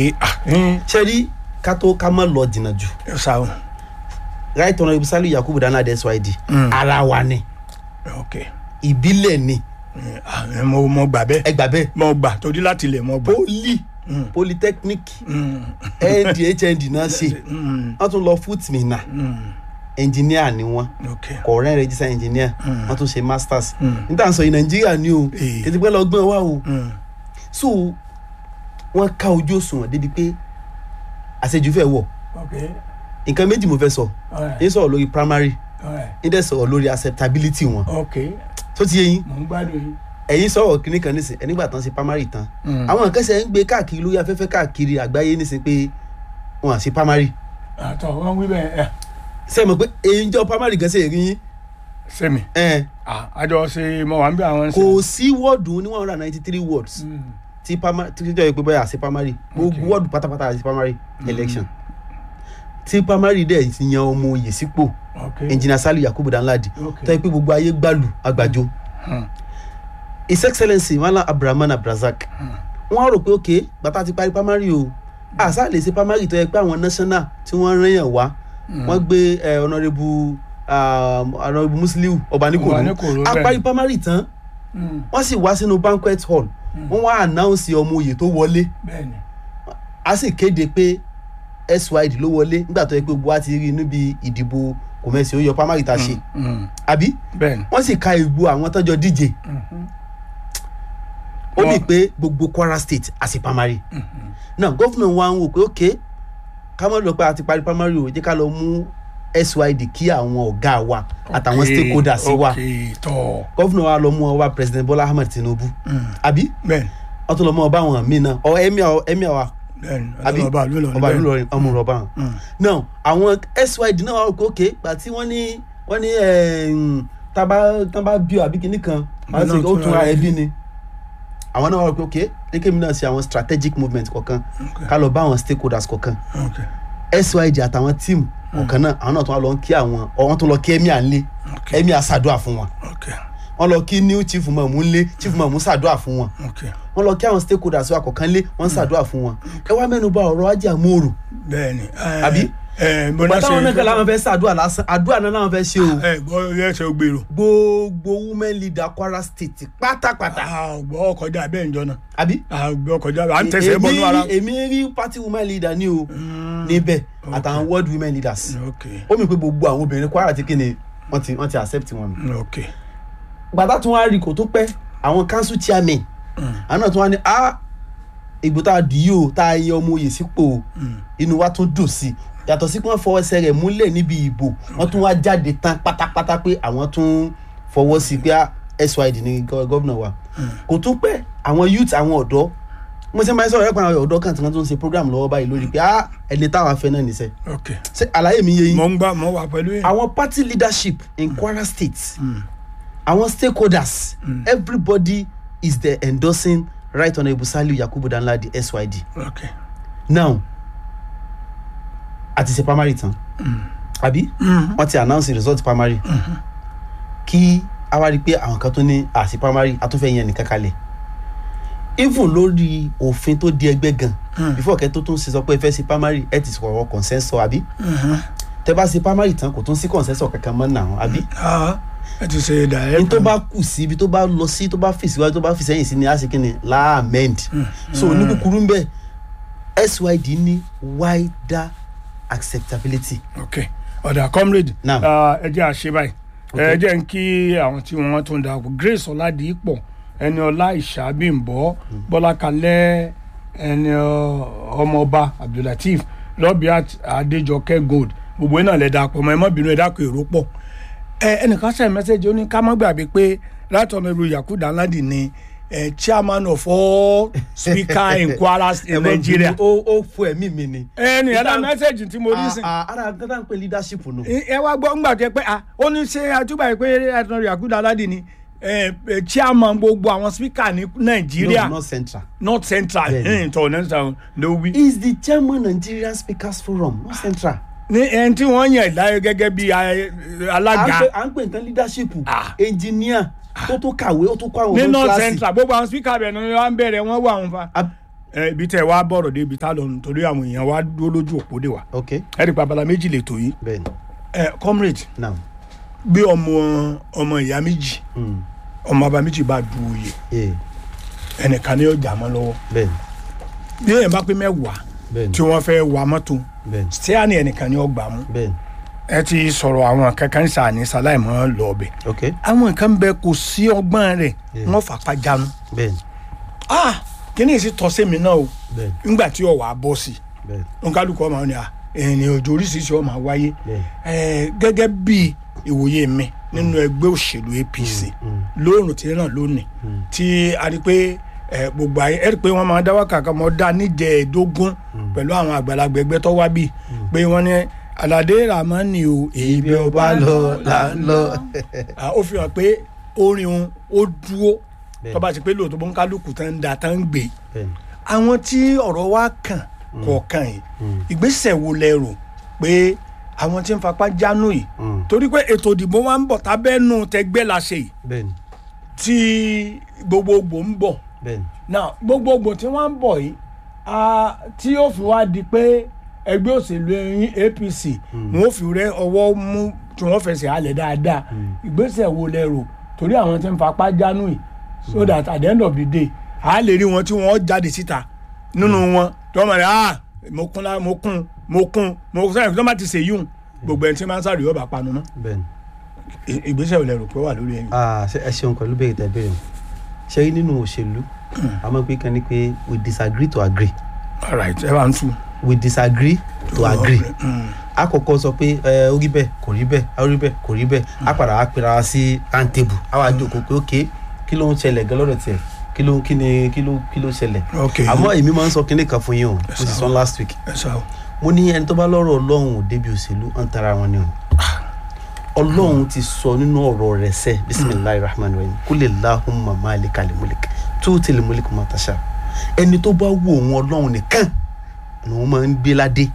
B: sẹ́rí ká tó ká má lọ jìnnà jù.
A: ẹ sáwọn.
B: right honourable Saliu Yakubu Danladi S Y D ara wa ni.
A: ok.
B: ìbílẹ̀ ni.
A: mo mo gbà bẹ́ẹ̀.
B: ẹ gbà bẹ́ẹ̀.
A: mo gbà torí láti ilẹ̀ mo gbà.
B: poli mm. polytechnic N D H N D náà ṣe wọ́n tún lọ footmina engineer ni wọ́n current register engineer wọ́n tún ṣe masters níta sọ yìí Nàìjíríà ni o ètò ìpínlẹ̀ ọgbọ́n wa o so wọ́n ká ojú òṣùwọ̀n débi pé àṣejù fẹ́ wọ̀ nǹkan méjì mo fẹ́ sọ ní sọ̀rọ̀ lórí primary ní dẹ̀ sọ̀rọ̀ lórí acceptability wọn tó ti yé yín ẹ̀yin sọ̀rọ̀ kìnnì kan nísìn ẹ̀nígbà tán ṣe primary tán àwọn nǹkan ṣe ń gbé káàkiri lórí afẹ́fẹ́ káàkiri àgbáyé nísìn pé wọn à ṣe primary.
A: àtọ̀ wọn wí bẹ́ẹ̀.
B: ṣé mo pé èyí jọ primary gan ṣe èrí yín.
A: sẹ́mi àjọ ṣe mọ wà ń bí àwọn.
B: kò sí wọ́ọ̀dù ní one hundred and ninety three words tí primary tí jọ pé bóyá àṣẹ primary gbogbo wọ́ọ̀dù pátápátá àṣẹ primary election tí primary dẹ̀ ti yan ọmọ oyè sípò engineer Saliu Yakubu Danladi tó yẹ pé gbogbo ayé gbàlù àgbàjọ. His Excellency Malam Abraham Abdulrasaq wọ́n rò pé ok bàtà ti parí primary o àṣà lè ṣe primary tó yẹ pé àwọn national tí wọ́n rán yàn wá wọ́n gbé honourable honourable Musiliu Ọbaníkòró a parí primary tán wọ́n sì wá sínú banquet hall wọ́n wá announce ọmọ oyè tó wọlé a sì kéde pé S Y D ló wọlé nígbà tó yẹ pé gbogbo wa ti rí níbi ìdìbò kòmẹ́sì ó yọ primary ta ṣe àbí wọ́n sì ka ìbò àwọn tọ́jọ́ díje ó bì pé gbogbo Kwara State àti primary náà gómìnà wa ń wò pé ok ká mọ̀ lọ pé a ti parí primary o jẹ́ ká lọ mú S Y D kí àwọn ọ̀gá wa àtàwọn stakeholders sí wa gómìnà wa lọ mú ọba president Bola Ahmed Tinubu àbí wọ́n tún lọ mú ọba àwọn míì náà ọ emir wa àbí ọba Ìlọrin ọmọ rọba hàn now àwọn S Y D náà wà ó ok gbà tí wọ́n ní wọ́n ní tábà tábà bí àbí kìíní kan ó tún ra ẹbí ni àwọn náà wà ó ok lékèmí náà ṣe àwọn strategic movement kọ̀ọ̀kan ká lọ bá àwọn stakeholders kọ̀ọ̀kan S Y D àtàwọn team kọ̀ọ̀kan náà àwọn náà tún wà lọ kí àwọn ọ̀wọ́n tún lọ kí emir ńlé emir ṣàdúrà fún wọn wọ́n lọ kí new chief mọ̀mú ńlé chief mọ̀mú ṣàdúrà fún wọn wọ́n lọ kí àwọn stakeholders wa kọ̀ọ̀kan lé wọ́n ṣàdúrà fún wọn ẹ wá mẹ́nu bà ọ̀rọ̀ Ajé Mòrò
A: bẹ́ẹ̀ni
B: àbí bàtà wọn náà kí làwọn fẹ́ ṣàdúrà lásán àdúrà náà làwọn fẹ́ ṣe o
A: ẹ gbọ́ ẹ ṣe gbèrò
B: gbogbo women leader Kwara State pátápátá
A: gbọ́ ọkọjá bẹ́ẹ̀ njọ́ náà
B: àbí
A: gbọ́ ọkọjá à ń tẹ̀sẹ̀ bọ́nú ara
B: èmi rí party women leader ní o níbẹ̀ àtàwọn world women leaders ó mi pé gbogbo àwọn obìnrin Kwara ti kí ni wọ́n ti wọ́n ti accept wọn gbàtà tí wọ́n á rí kò tó pẹ́ àwọn council chairman àwọn náà tí wọ́n á ní ah ìgbò tá a dì í o tá a yẹ ọmọ oyè sípò inú wa tún dùn sí yàtọ̀ sí pé wọ́n fọwọ́ ẹsẹ̀ rẹ̀ múlẹ̀ níbi ìbò wọ́n tún wá jáde tán pátápátá pé àwọn tún fọwọ́ sí pé S Y D ní gómìnà wa kò tún pẹ́ àwọn youth àwọn ọ̀dọ́ mo ṣe máa ń sọ̀rọ̀ ẹ̀pọ̀ àwọn ọ̀dọ́ kan tí wọ́n tún ń ṣe program lọ́wọ́ báyìí lórí pé ah ẹni táwọn afẹ́ náà nìṣẹ́ ṣe àlàyé mi yé yín
A: mo ń gbà mo wà pẹ̀lú yín.
B: àwọn party leadership in Kwara State àwọn stakeholders everybody is there endorsing Right Honourable Saliu Yakubu Danladi S Y D.
A: Okay.
B: Now àti ṣe primary tán àbí wọ́n ti announce the result primary kí a wá rí pé àwọn kan tó ní àṣì primary àtúnfẹ́ yẹn nìkan kalẹ̀ even lórí òfin tó di ẹgbẹ́ gan before kẹ́ tó tún ṣe sọ pé ẹ fẹ́ ṣe primary ẹ ti sọ̀rọ̀ consensus àbí tẹ́ bá ṣe primary tán kò tún sí consensus kankan mọ́ náà àbí
A: ẹ ti ṣe direct
B: ní tó bá kù sí ibi tó bá lọ sí tó bá fi síwájú tó bá fi sẹ́yìn sí ni a ṣe kí ni la amend so ní kúkúrú ń bẹ S Y D ní wider acceptability.
A: Okay ọ̀dà comrade ẹ jẹ́ àṣẹ báyìí ẹ jẹ́ ń kí àwọn tí wọ́n tún dà kú Grace Ọládìípọ̀ ẹni ọlá ìṣàbíǹbọ Bọ́lákalẹ́ ẹni ọmọọba Abdulateef Lọ́bíàt Adéjọkẹ́ Gold gbogbo iná lẹ̀ dàpọ̀ mọ́ ẹ má bínú ẹ dákun èrò pọ̀ ẹ ẹnìkan send message ó ní ká má gbàgbé pé Right Honourable Yakubu Danladi ni Uh, chairman of all speaker in Kwara in Nigeria.
B: o o fún ẹ̀mí mi ni.
A: ẹni ẹ̀dá message tí mo rí sí.
B: ara gánà ń pè leadership nù.
A: ẹ wá gbọ́ ńgbà jẹ́ pé ó ní ṣe àtúbà yìí pé Right Honourable Yakubu Danladi ni chairman gbogbo àwọn speaker ní Nigeria.
B: no not central.
A: not central tó central ló wí.
B: he is the chairman Nigerian Speakers Forum not central.
A: ní ẹni tí wọ́n yàn láyé gẹ́gẹ́ bí alága.
B: à ń pè nǹkan leadership engineer tó tó kàwé ó tó kọ́ àwọn
A: ní north central gbogbo àwọn speaker bẹ̀ ni wọ́n bẹ̀rẹ̀ wọ́n wà wọn fa. ibi tẹ wá bọ̀rọ̀ dé ibi tá lọ nítorí àwọn èèyàn wá dúró lójú òpó dé wa. ẹ̀rí pàbàlà méjì lè tó yìí. comrade bí ọmọ ọmọ ìyá méjì ọmọ bàbá méjì bá du oyè ẹnìkan ní ọjà mọ́ lọ́wọ́ bí èèyàn bá pé mẹ́wàá tí wọ́n fẹ́ wà mọ́tò stíà ní ẹnìkan ní ọgbà mú ẹ ti sọ̀rọ̀ àwọn kankan sàní sàláìmọ́ lọ́ọ̀bẹ̀ àwọn nǹkan bẹ kò sí ọgbọ́n rẹ̀ wọ́n fapá jánu ah kí ni èsì tọ́sẹ̀ mi náà o nígbà tí ọ̀wà bọ́ sí i nkálukọ́ ọmọ ni ẹni òjò oríṣiríṣi ọmọ wáyé gẹ́gẹ́ bí ìwòye mi nínú ẹgbẹ́ òṣèlú A P C lóòrùn tí náà lónìí tí a rí pé gbogbo ayé ẹ rí pé wọ́n máa dá wákàkà mọ́ dá níjẹ̀ẹ́dógún pẹ̀lú àwọn àgbàlagbà ẹgbẹ́ tó wá bí pé wọ́n ní Aládé Ramani o
B: ibi ọba lọ là ń lọ.
A: ó fi hàn pé orin òun ó dúró tó bá ti pé lóòótọ́ bó ń kálukú tán ń da tán ń gbé àwọn tí ọ̀rọ̀ wa kàn kọ̀ọ̀kan yìí ìgbésẹ̀ wo lẹ rò pé àwọn tí ń fapá jánu yìí torí pé ètò ìdìbò wa ń bọ̀ tábẹ́nu tẹgbẹ́ la ṣe yìí tí gbogbogbò ń bọ̀ náà gbogbogbò tí wọ́n ń bọ̀ yìí tí ó fi wá di pé ẹgbẹ́ òṣèlú ẹ̀yìn A P C wọ́n fi rẹ ọwọ́ mú tí wọ́n fẹsẹ̀ halẹ̀ dáadáa ìgbésẹ̀ wo lẹ rò torí àwọn tí ń fapá jánu yìí so that at the end of the day a lè rí wọn tí wọ́n jáde síta nínú wọn tí wọ́n mọ̀ rẹ̀ ah mo kún lá mo kún mo kún mo sẹ́yìn tí wọ́n bá ti ṣe yún gbogbo ẹni tí wọ́n máa ń sáré yóò bá panu mọ́ ìgbésẹ̀ wo lẹ rò pé wà lórí ẹ̀yìn.
B: ẹ ṣeun pẹ̀lú bẹ́ẹ̀ tẹ́ bẹ́ẹ̀ ṣe rí nínú òṣèlú àmọ́ pé kan ní pé we disagree to agree.
A: all right ẹ bá ń tú.
B: we disagree to agree. àkọ́kọ́ sọ pé ẹ ó rí bẹ́ẹ̀ kò rí bẹ́ẹ̀ ó rí bẹ́ẹ̀ kò rí bẹ́ẹ̀ á padà á pera sí round table á wá jókòó pé ok kí ló ń ṣẹlẹ̀ gan lọ́dọ̀ tiẹ̀ kí ló kí ni kí ló kí ló ṣẹlẹ̀. àmọ́ èmi máa ń sọ kinní kan fún yín o mo sì sọ last week. mo ní ẹni tó bá lọ́rọ̀ ọlọ́run ò débi òṣèlú ń tara wọn ni o. ọlọ́run ti sọ nínú ọ̀rọ̀ rẹ̀ sẹ́ bisimilahi rahman rahim kúlẹ̀ lahumma malikal mulk tuutil mulka man tasha ẹni tó bá wù òun ọlọ́run nìkan ni wọ́n máa ń gbé ládé.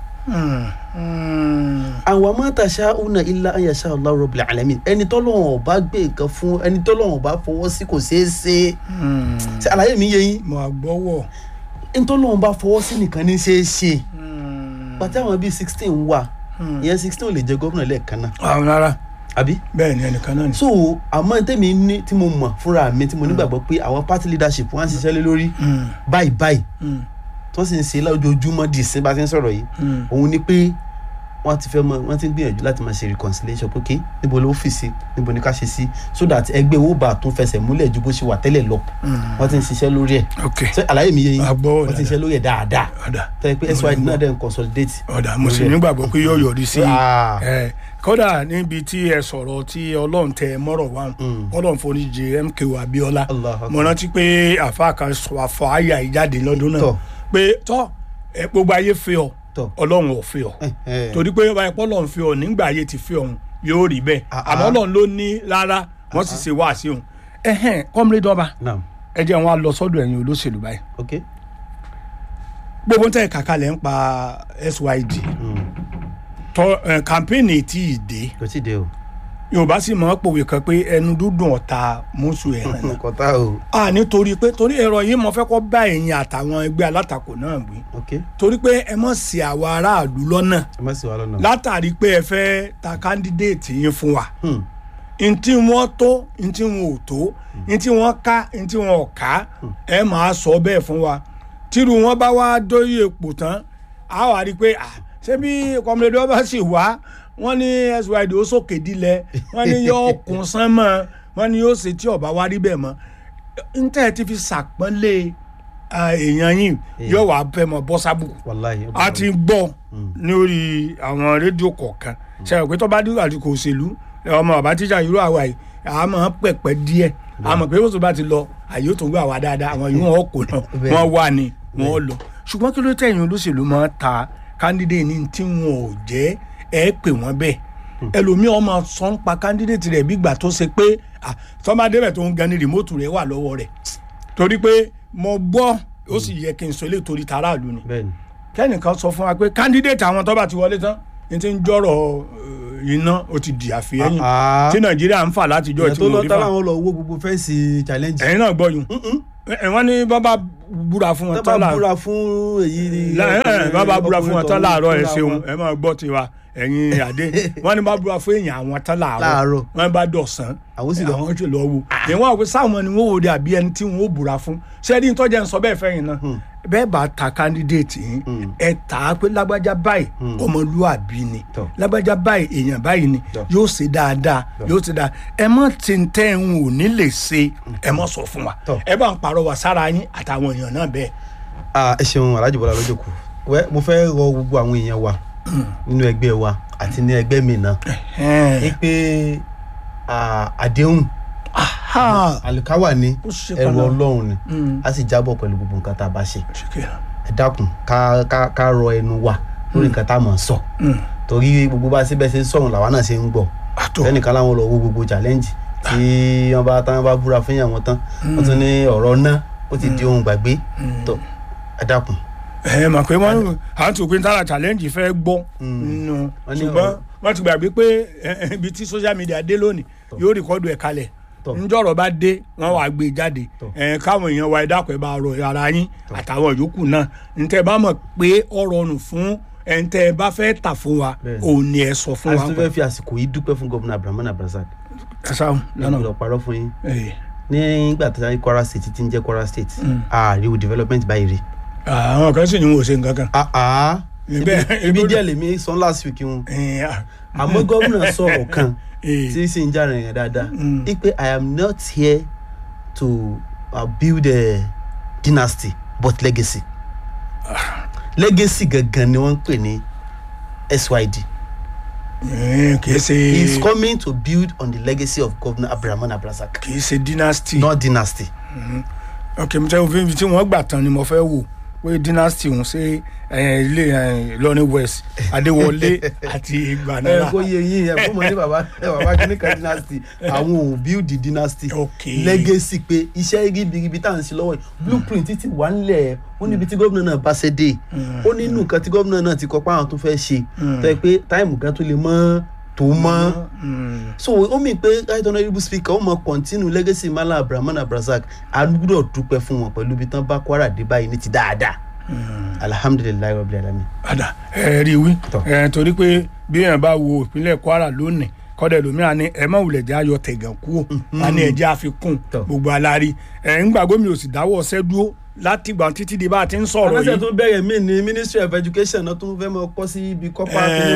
B: àwọn ma tashauna illa an yasha Allah rabbil alamin ẹni tọ́lọ́run ò bá gbé nǹkan fún ẹni tọ́lọ́run ò bá fọwọ́ sí kò ṣeé ṣe. ṣe àlàyé mi yé yín.
A: mo àgbọ́wọ̀.
B: ẹni tọ́lọ́run bá fọwọ́ sí nìkan ní ṣeé ṣe. pàtẹ àwọn bíi sixteen wà ìyẹn sixteen ò lè jẹ gómìnà lẹ́ẹ̀kan náà.
A: àwọn rárá.
B: àbí.
A: bẹ́ẹ̀ ni ẹnìkan náà ni.
B: so àmọ́ tẹ́mi ní tí mo mọ̀ fúnra mi tí mo nígbàgbọ́ pé àwọn party leadership wọ́n á ṣiṣẹ́ lé lórí báyìí báyìí tó sì ń ṣe lójoojúmọ́ di ìsìn bá ti ń sọ̀rọ̀ yìí òun ni pé wọ́n ti fẹ́ mọ wọ́n ti ń gbìyànjú láti máa ṣe reconciliation pé kí níbo ló fi sí níbo ni ká ṣe sí so that ẹgbẹ́ owó bá tún fẹsẹ̀ múlẹ̀ ju bó ṣe wà tẹ́lẹ̀ lọ wọ́n ti ń ṣiṣẹ́ lórí ẹ̀ ṣé àlàyé mi yé yín wọ́n ti ń ṣiṣẹ́ lórí ẹ̀ dáadáa tẹ́ pé S Y D náà dẹ̀ ń consolidate.
A: ọ̀dà mo sì nígbàgbọ́ pé yóò yọrí sí kódà níbi tí ẹ sọ̀rọ̀ tí ọlọ́run tẹ mọ́rọ̀ wá ọlọ́run foríjì M K O Abiola mo rántí pé àfa kan sọ àfọ àyà ìjáde lọ́dún náà pé tọ́ gbogbo ayé fẹ́ ọ ọlọ́run ò fẹ́ ọ torí pé ọba ẹ̀pọ̀ ọlọ́run fẹ́ ọ nígbà ayé ti fẹ́ ọ̀hún yóò rí bẹ́ẹ̀ àmọ́ ọlọ́run ló ní rárá wọ́n sì ṣe wá sí òun ẹ̀hẹ́n kọ́mílẹ̀ dọ́ba ẹ jẹ́ wọn á lọ sọ́dọ̀ ẹ̀yin olóṣèlú báyìí gbogbo tẹ̀ kàkálẹ̀ ń pa S Y D tọ kàmpéènì tí ì dé
B: kò tí ì dé o
A: yorùbá sì máa ń pòwe kan pé ẹnu dúdùn ọ̀tá mùsù ẹ̀ràn náà
B: kọ́tà o.
A: a nítorí pé torí ẹ̀rọ yìí mo fẹ́ kọ́ bá ẹ̀yin àtàwọn ẹgbẹ́ alátakò náà gbé torí pé ẹ mọ̀ sí àwọn aráàlú lọ́nà látàrí pé ẹ fẹ́ ta kándídéètì yín fún wa ntí wọ́n tó ntí wọn ò tó ntí wọ́n ká ntí wọn ò ká ẹ máa sọ bẹ́ẹ̀ fún wa tírú wọn bá wá dóyè èpò tán a wà rí i pé ṣé bí kọ́mọdé ọba sì wá wọ́n ní S Y D ó sókè dilẹ̀ wọ́n ní yóò kún sánmọ́ wọ́n ní yóò ṣe tí ọba wá rí bẹ́ẹ̀ mọ́ ntẹ́ ti fi ṣàpọ́nlé èèyàn yìí yóò wá fẹ́ mọ́ bọ́ sábùkù a ti gbọ́ lórí àwọn rédíò kọ̀ọ̀kan ṣe é pé tó bá dúró àdìkò òṣèlú ọmọ bàbá tíjà irú àwa yìí àmọ́ pẹ̀pẹ́ díẹ̀ àmọ́ pé wọ́n tó bá ti lọ àyè tó ń gbà wá dáadáa àwọn yìí wọ́n kò náà wọ́n wà ní wọ́n lọ ṣùgbọ́n kí ló tẹ̀yìn olóṣèlú máa ta candidate ní tí wọn ò jẹ́ ẹ pè wọ́n bẹ́ẹ̀ ẹlòmíràn ọmọ sọ ń pa candidate rẹ̀ bí gbà tó ṣe pé tọ́mọdé rẹ̀ tó ń gan ni remote rẹ̀ wà lọ́wọ́ rẹ̀ torí pé mo gbọ́ ó sì yẹ kí n sọ eléyìí torí taráàlú ni kẹ́nìkan sọ fún wa pé candidate àwọn tó bá ti wọlé tán ní ti ń jọ̀rọ̀ iná ó ti di àfihàn tí nàìjíríà ń fà látijọ́
B: tí mo rí fà. ìyẹn tó lọ tá láwọn lọ wo gbogbo fẹ́ǹsì challenge.
A: ẹ̀yin náà gbọ́ yùn wọ́n ní bàbá búra fún wọn tán láàárọ̀
B: bàbá búra fún èyí.
A: bàbá búra fún wọn tán láàárọ̀ ẹ̀ ṣeun ẹ máa gbọ́ tiwa ẹ̀yin àdé wọ́n ní bá búra fún èèyàn àwọn tán láàárọ̀ wọ́n bá dọ̀sán àwọn sì lọ wò ìwọ́n àpè sáwọn ni wọ́n wò dé àbí ẹni tí wọ́n ó búra fún ṣẹ́ẹ́dí tọ́jà ń sọ bẹ́ẹ̀ fẹ́yìn náà bẹ́ẹ̀ bá ta candidate yín ẹ tà á pé lágbájá báyìí ọmọlúwàbí ni lágbájá báyìí èèyàn báyìí ni yóò ṣe dáadáa yóò ṣe dáadáa ẹ mọ̀ tí ń tẹ́ ń wò ní lè ṣe ẹ mọ̀ sọ fún wa ẹ bá ń parọ́ wa sára yín àtàwọn èèyàn náà bẹ́ẹ̀.
B: ẹ ṣeun Alhaji Bọ́lá Lójókù mo fẹ́ rọ gbogbo àwọn èèyàn wa nínú ẹgbẹ́ wa àti ní ẹgbẹ́ mi náà ní pé àdéhùn àlùkáwà ní ẹrù Ọlọ́run ni a sì jábọ̀ pẹ̀lú gbogbo nǹkan tá a bá ṣe ẹ dákun ká rọ ẹnu wa lórí nǹkan tá a mọ̀ sọ torí gbogbo bá síbẹ̀ ṣe ń sọ̀rọ̀ làwa náà ṣe ń gbọ́ ẹnìkan láwọn lọ wo gbogbo challenge tí wọ́n bá tán bá búra fún yàn wọ́n tán wọ́n tún ní ọ̀rọ̀ náà ó ti di ohun gbàgbé tó ẹ dákun.
A: ẹ mọ̀ pé wọ́n à ń tún pé tára challenge fẹ́ gbọ́ nínú ṣùgbọ́n wọ́n ti gbàgbé pé ibi tí social media dé lónìí yóò rìkọ́dù ẹ̀ kalẹ̀ njọ́rọ̀ bá dé wọ́n wàá gbé jáde káwọn èèyàn wa ẹ dákun ẹ bá rọ ara yín àtàwọn yòókù náà ntẹ́ bá mọ̀ pé ọ̀rọ̀ nù fún ẹ̀ǹtẹ́ bá fẹ́ tà fún wa òun ni ẹ sọ fún wa.
B: a ti fẹ́ fi àsìkò yìí dúpẹ́ fún gómìnà Abdulrahman Abdulrasaq.
A: ẹ sáwọn lánàá
B: ìgbìlọ̀ parọ́ fún yín nígbà tí Kwara State ti ń jẹ́ Kwara State ààrẹ development báyìí rí.
A: àwọn kan sì ní wọn ò ṣe nǹkan kan.
B: ibi díẹ̀ lèmi sọ last week wọn àmọ́ gómìnà sọ̀rọ̀ kan tí sì ń jára yẹn dáadáa ipe I am not here to uh, build a dynasty but legacy legacy gangan ni wọ́n ń pè ní S Y D
A: kì í ṣe
B: he is coming to build on the legacy of Governor Abdulrahman Abdulrasaq
A: kì í ṣe dynasty
B: not dynasty.
A: ok mo tẹ́ òfin tí wọ́n gbà tán ni mo fẹ́ wò pé dynasty ń ṣe ilé Ìlọrin West Adéwọlé àti Ìgbànàlá.
B: ẹ kò yẹ yín ẹ fún mi ní bàbá bàbá kìíní kan dynasty àwọn ò build the dynasty legacy pé iṣẹ́ ribiribi tá à ń ṣe lọ́wọ́ yìí blueprint ti wà nílẹ̀ ó níbi tí gómìnà náà bá ṣe dé ó nínú nǹkan tí gómìnà náà ti kọ́ pé àwọn tó fẹ́ ṣe tó yẹ pé táìmù kan tó lè mọ́ tó mọ́ so ó mì pé right honourable speaker ó mọ continue legacy Malam Abdulrahman Abdulrasaq a gbọ́dọ̀ dúpẹ́ fún wọn pẹ̀lú ibi tán bá Kwara dé báyìí ní ti dáadáa alhamdulilayi rabbil alamin.
A: ada ẹ rí wí ẹ torí pé bí èèyàn bá wo ìpínlẹ̀ Kwara lónìí kọ́dẹ̀ lómìnira ni ẹ má wulẹ̀ jẹ́ ayọ̀ tẹ̀gàn kú ò ní ẹ̀jẹ̀ àfikún gbogbo alárí ẹ̀ ń gbàgbọ́ mi ò sì dáwọ́ ọ̀sẹ̀ dúró láti gbà títí di bá a ti ń sọ̀rọ̀ yìí.
B: aláṣẹ tó bẹ̀rẹ̀ mí ní Ministry of Education náà tó fẹ́ mọ kọ́ sí ibi kọ́pá kìnìún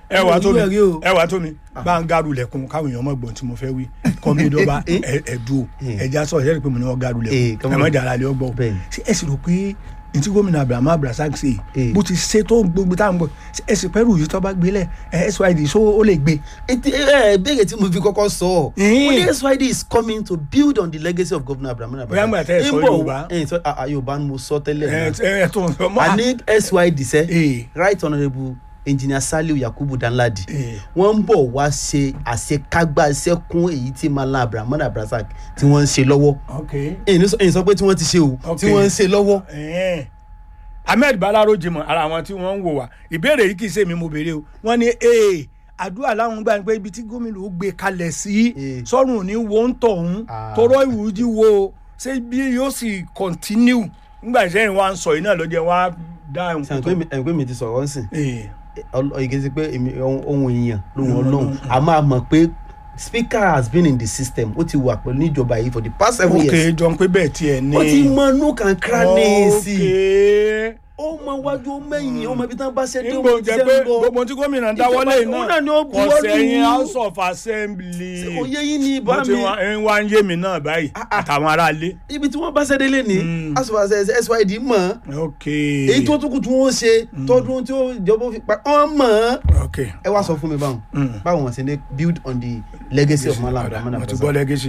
A: ẹ wà tó mi
B: Ìlú ẹ̀rí o.
A: ẹ wà tó mi bá ń garu lẹ̀kùn káwọn èèyàn mọ̀ gbọ́n tí mo fẹ́ wí kọ́mídọ́ba ẹ̀dùn ẹ̀já sọ ẹ̀jẹ̀ pé mo ní wọ́n garu
B: Eh,
A: lẹ̀kùn
B: come on.
A: ẹ̀ mọ̀ jàrá lé ọgbọ́n
B: Bẹ́ẹ̀ni.
A: ṣé ẹ sì rò pé ntí gómìnà Abraham Abrasa ṣe
B: Eh.
A: bó ti ṣe tó gbogbo táwọn gbọ́ ẹ sì pẹ́rù yìí tó bá gbélé ẹ S Y D so ó lè gbé.
B: Ètè ẹ béèrè tí mo fi kọ́kọ́ sọ
A: Eh.
B: wọ́n ní S Y D is coming to build on the legacy of Governor Abraham Abrasa.
A: Bóyá ń gbà tẹ́ ẹ sọ Yorùbá.
B: ẹ sọ ah, ah, Yorùbá ni mo sọ tẹ́lẹ̀
A: ẹ
B: náà.
A: ẹ tó ń sọ mọ́
B: I need S Y D sẹ́
A: Eh.
B: right honourable engineer Saliu Yakubu Danladi
A: Eh.
B: wọ́n ń bọ̀ wá ṣe àṣekágbá sẹ́kún èyí tí Malam Abraham Abrasa tí wọ́n ń ṣe lọ́wọ́
A: ok
B: èyí sọ pé tí wọ́n ti ṣe o
A: Ok.
B: tí wọ́n ń ṣe lọ́wọ́.
A: Eh. Ahmed Balaro Jimoh ara àwọn tí wọ́n ń wò wá ìbéèrè yìí kì í ṣe mi mo béèrè o wọ́n ní ee àdúrà láwọn gbà pé ibi tí gómìnà ó gbé kalẹ̀ sí
B: Eh.
A: sọ́run òní wo ń tọ̀hún
B: Ah.
A: torọ́ ìwújí wo ṣé bí yóò sì continue nígbà tí ẹ̀yin wa ń sọ yìí náà ló jẹ́ wá dáhùn.
B: ẹ̀gbẹ́ mi ti sọ̀rọ̀ ń sìn
A: Eh.
B: ìgbésí pé èmi- ohun ohun èèyàn lóhun Ọlọ́run a máa mọ̀ pé speaker has been in the system ó ti wà pẹ̀lú níjọba yìí for the past seven
A: ok
B: years.
A: jọ pé bẹ́ẹ̀ tiẹ̀ ní.
B: ó ti mọ nook and cranny sí i.
A: ok
B: ó mọ wájú ó mẹ́yìn ó mọ ibi tán bá ṣe dé ó
A: nígbà
B: mọ
A: jẹ́
B: ibi
A: pé
B: tẹ́ ń lọ.
A: gbogbo tí gómìnà dáwọ́lé
B: Ìjọba- òun náà ni ó
A: náà
B: buwọ́
A: kò
B: lù
A: sẹ́yìn
B: ú.
A: House of Assembly.
B: òye yín ni
A: bó
B: bá
A: ti
B: mi
A: wá ń wá ń yé mi náà báyìí
B: Ah, ah.
A: àtàwọn aráalé.
B: ibi tí wọ́n bá ṣe délé ni
A: Mm.
B: asọ̀fàṣẹ S Y D mọ̀
A: ok
B: èyí tó tún kù tí wọ́n ṣe tọdún tí ó jọba fi pa wọ́n mọ̀
A: ok
B: ẹ wá sọ fún mi báwọn
A: Mm.
B: báwọn wọn ṣe ní build on the legacy of Malam Abraham
A: mo ti
B: Abrasa.
A: gbọ́ lẹ́gẹ̀sì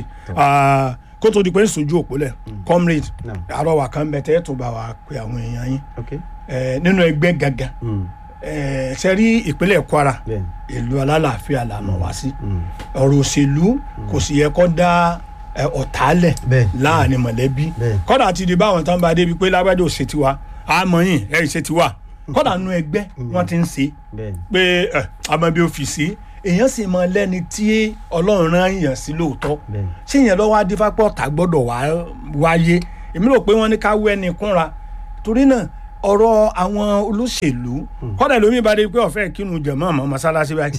A: kó tó di pé ń sojú òpólẹ̀ comrade
B: Naam.
A: àrọwà kan bẹ tẹ́ tó bá wa pe àwọn èèyàn yín
B: Okay.
A: Eh, nínú ẹgbẹ́ gangan
B: Mm.
A: eh, ṣe rí ìpínlẹ̀ Kwara
B: Bẹ́ẹ̀ni.
A: ìlú alálàáfíà la mọ̀ wá sí
B: Mm.
A: ọ̀rọ̀ òṣèlú kò sì yẹ kó dá eh, ọ̀tálẹ̀
B: Bẹ́ẹ̀ni.
A: láàrin mọ̀lẹ́bí
B: Bẹ́ẹ̀ni.
A: kódà ti di báwọn tán bá débi pé lágbájá ò ṣe tiwa àmọ́yìn ẹ̀ ṣe tiwa kódà nínú ẹgbẹ́ wọ́n ti ń ṣe
B: Bẹ́ẹ̀ni.
A: pé ẹ àmọ́ bí ó fi sí èèyàn sì mọ lẹ́ni tí Ọlọ́run rán èèyàn sí lóòótọ́
B: Bẹ́ẹ̀ni.
A: ṣé ìyẹn lọ́wọ́ adífápọ̀ tá gbọ́dọ̀ wá wáyé èmi rò pé wọ́n ní ká wẹ́ ni kúnra torí náà ọ̀rọ̀ àwọn olóṣèlú kọ́dà lómi bá dé pé ọ̀fẹ́ kírun jẹ̀mọ́ àmọ́ mọ́sálásí báyìí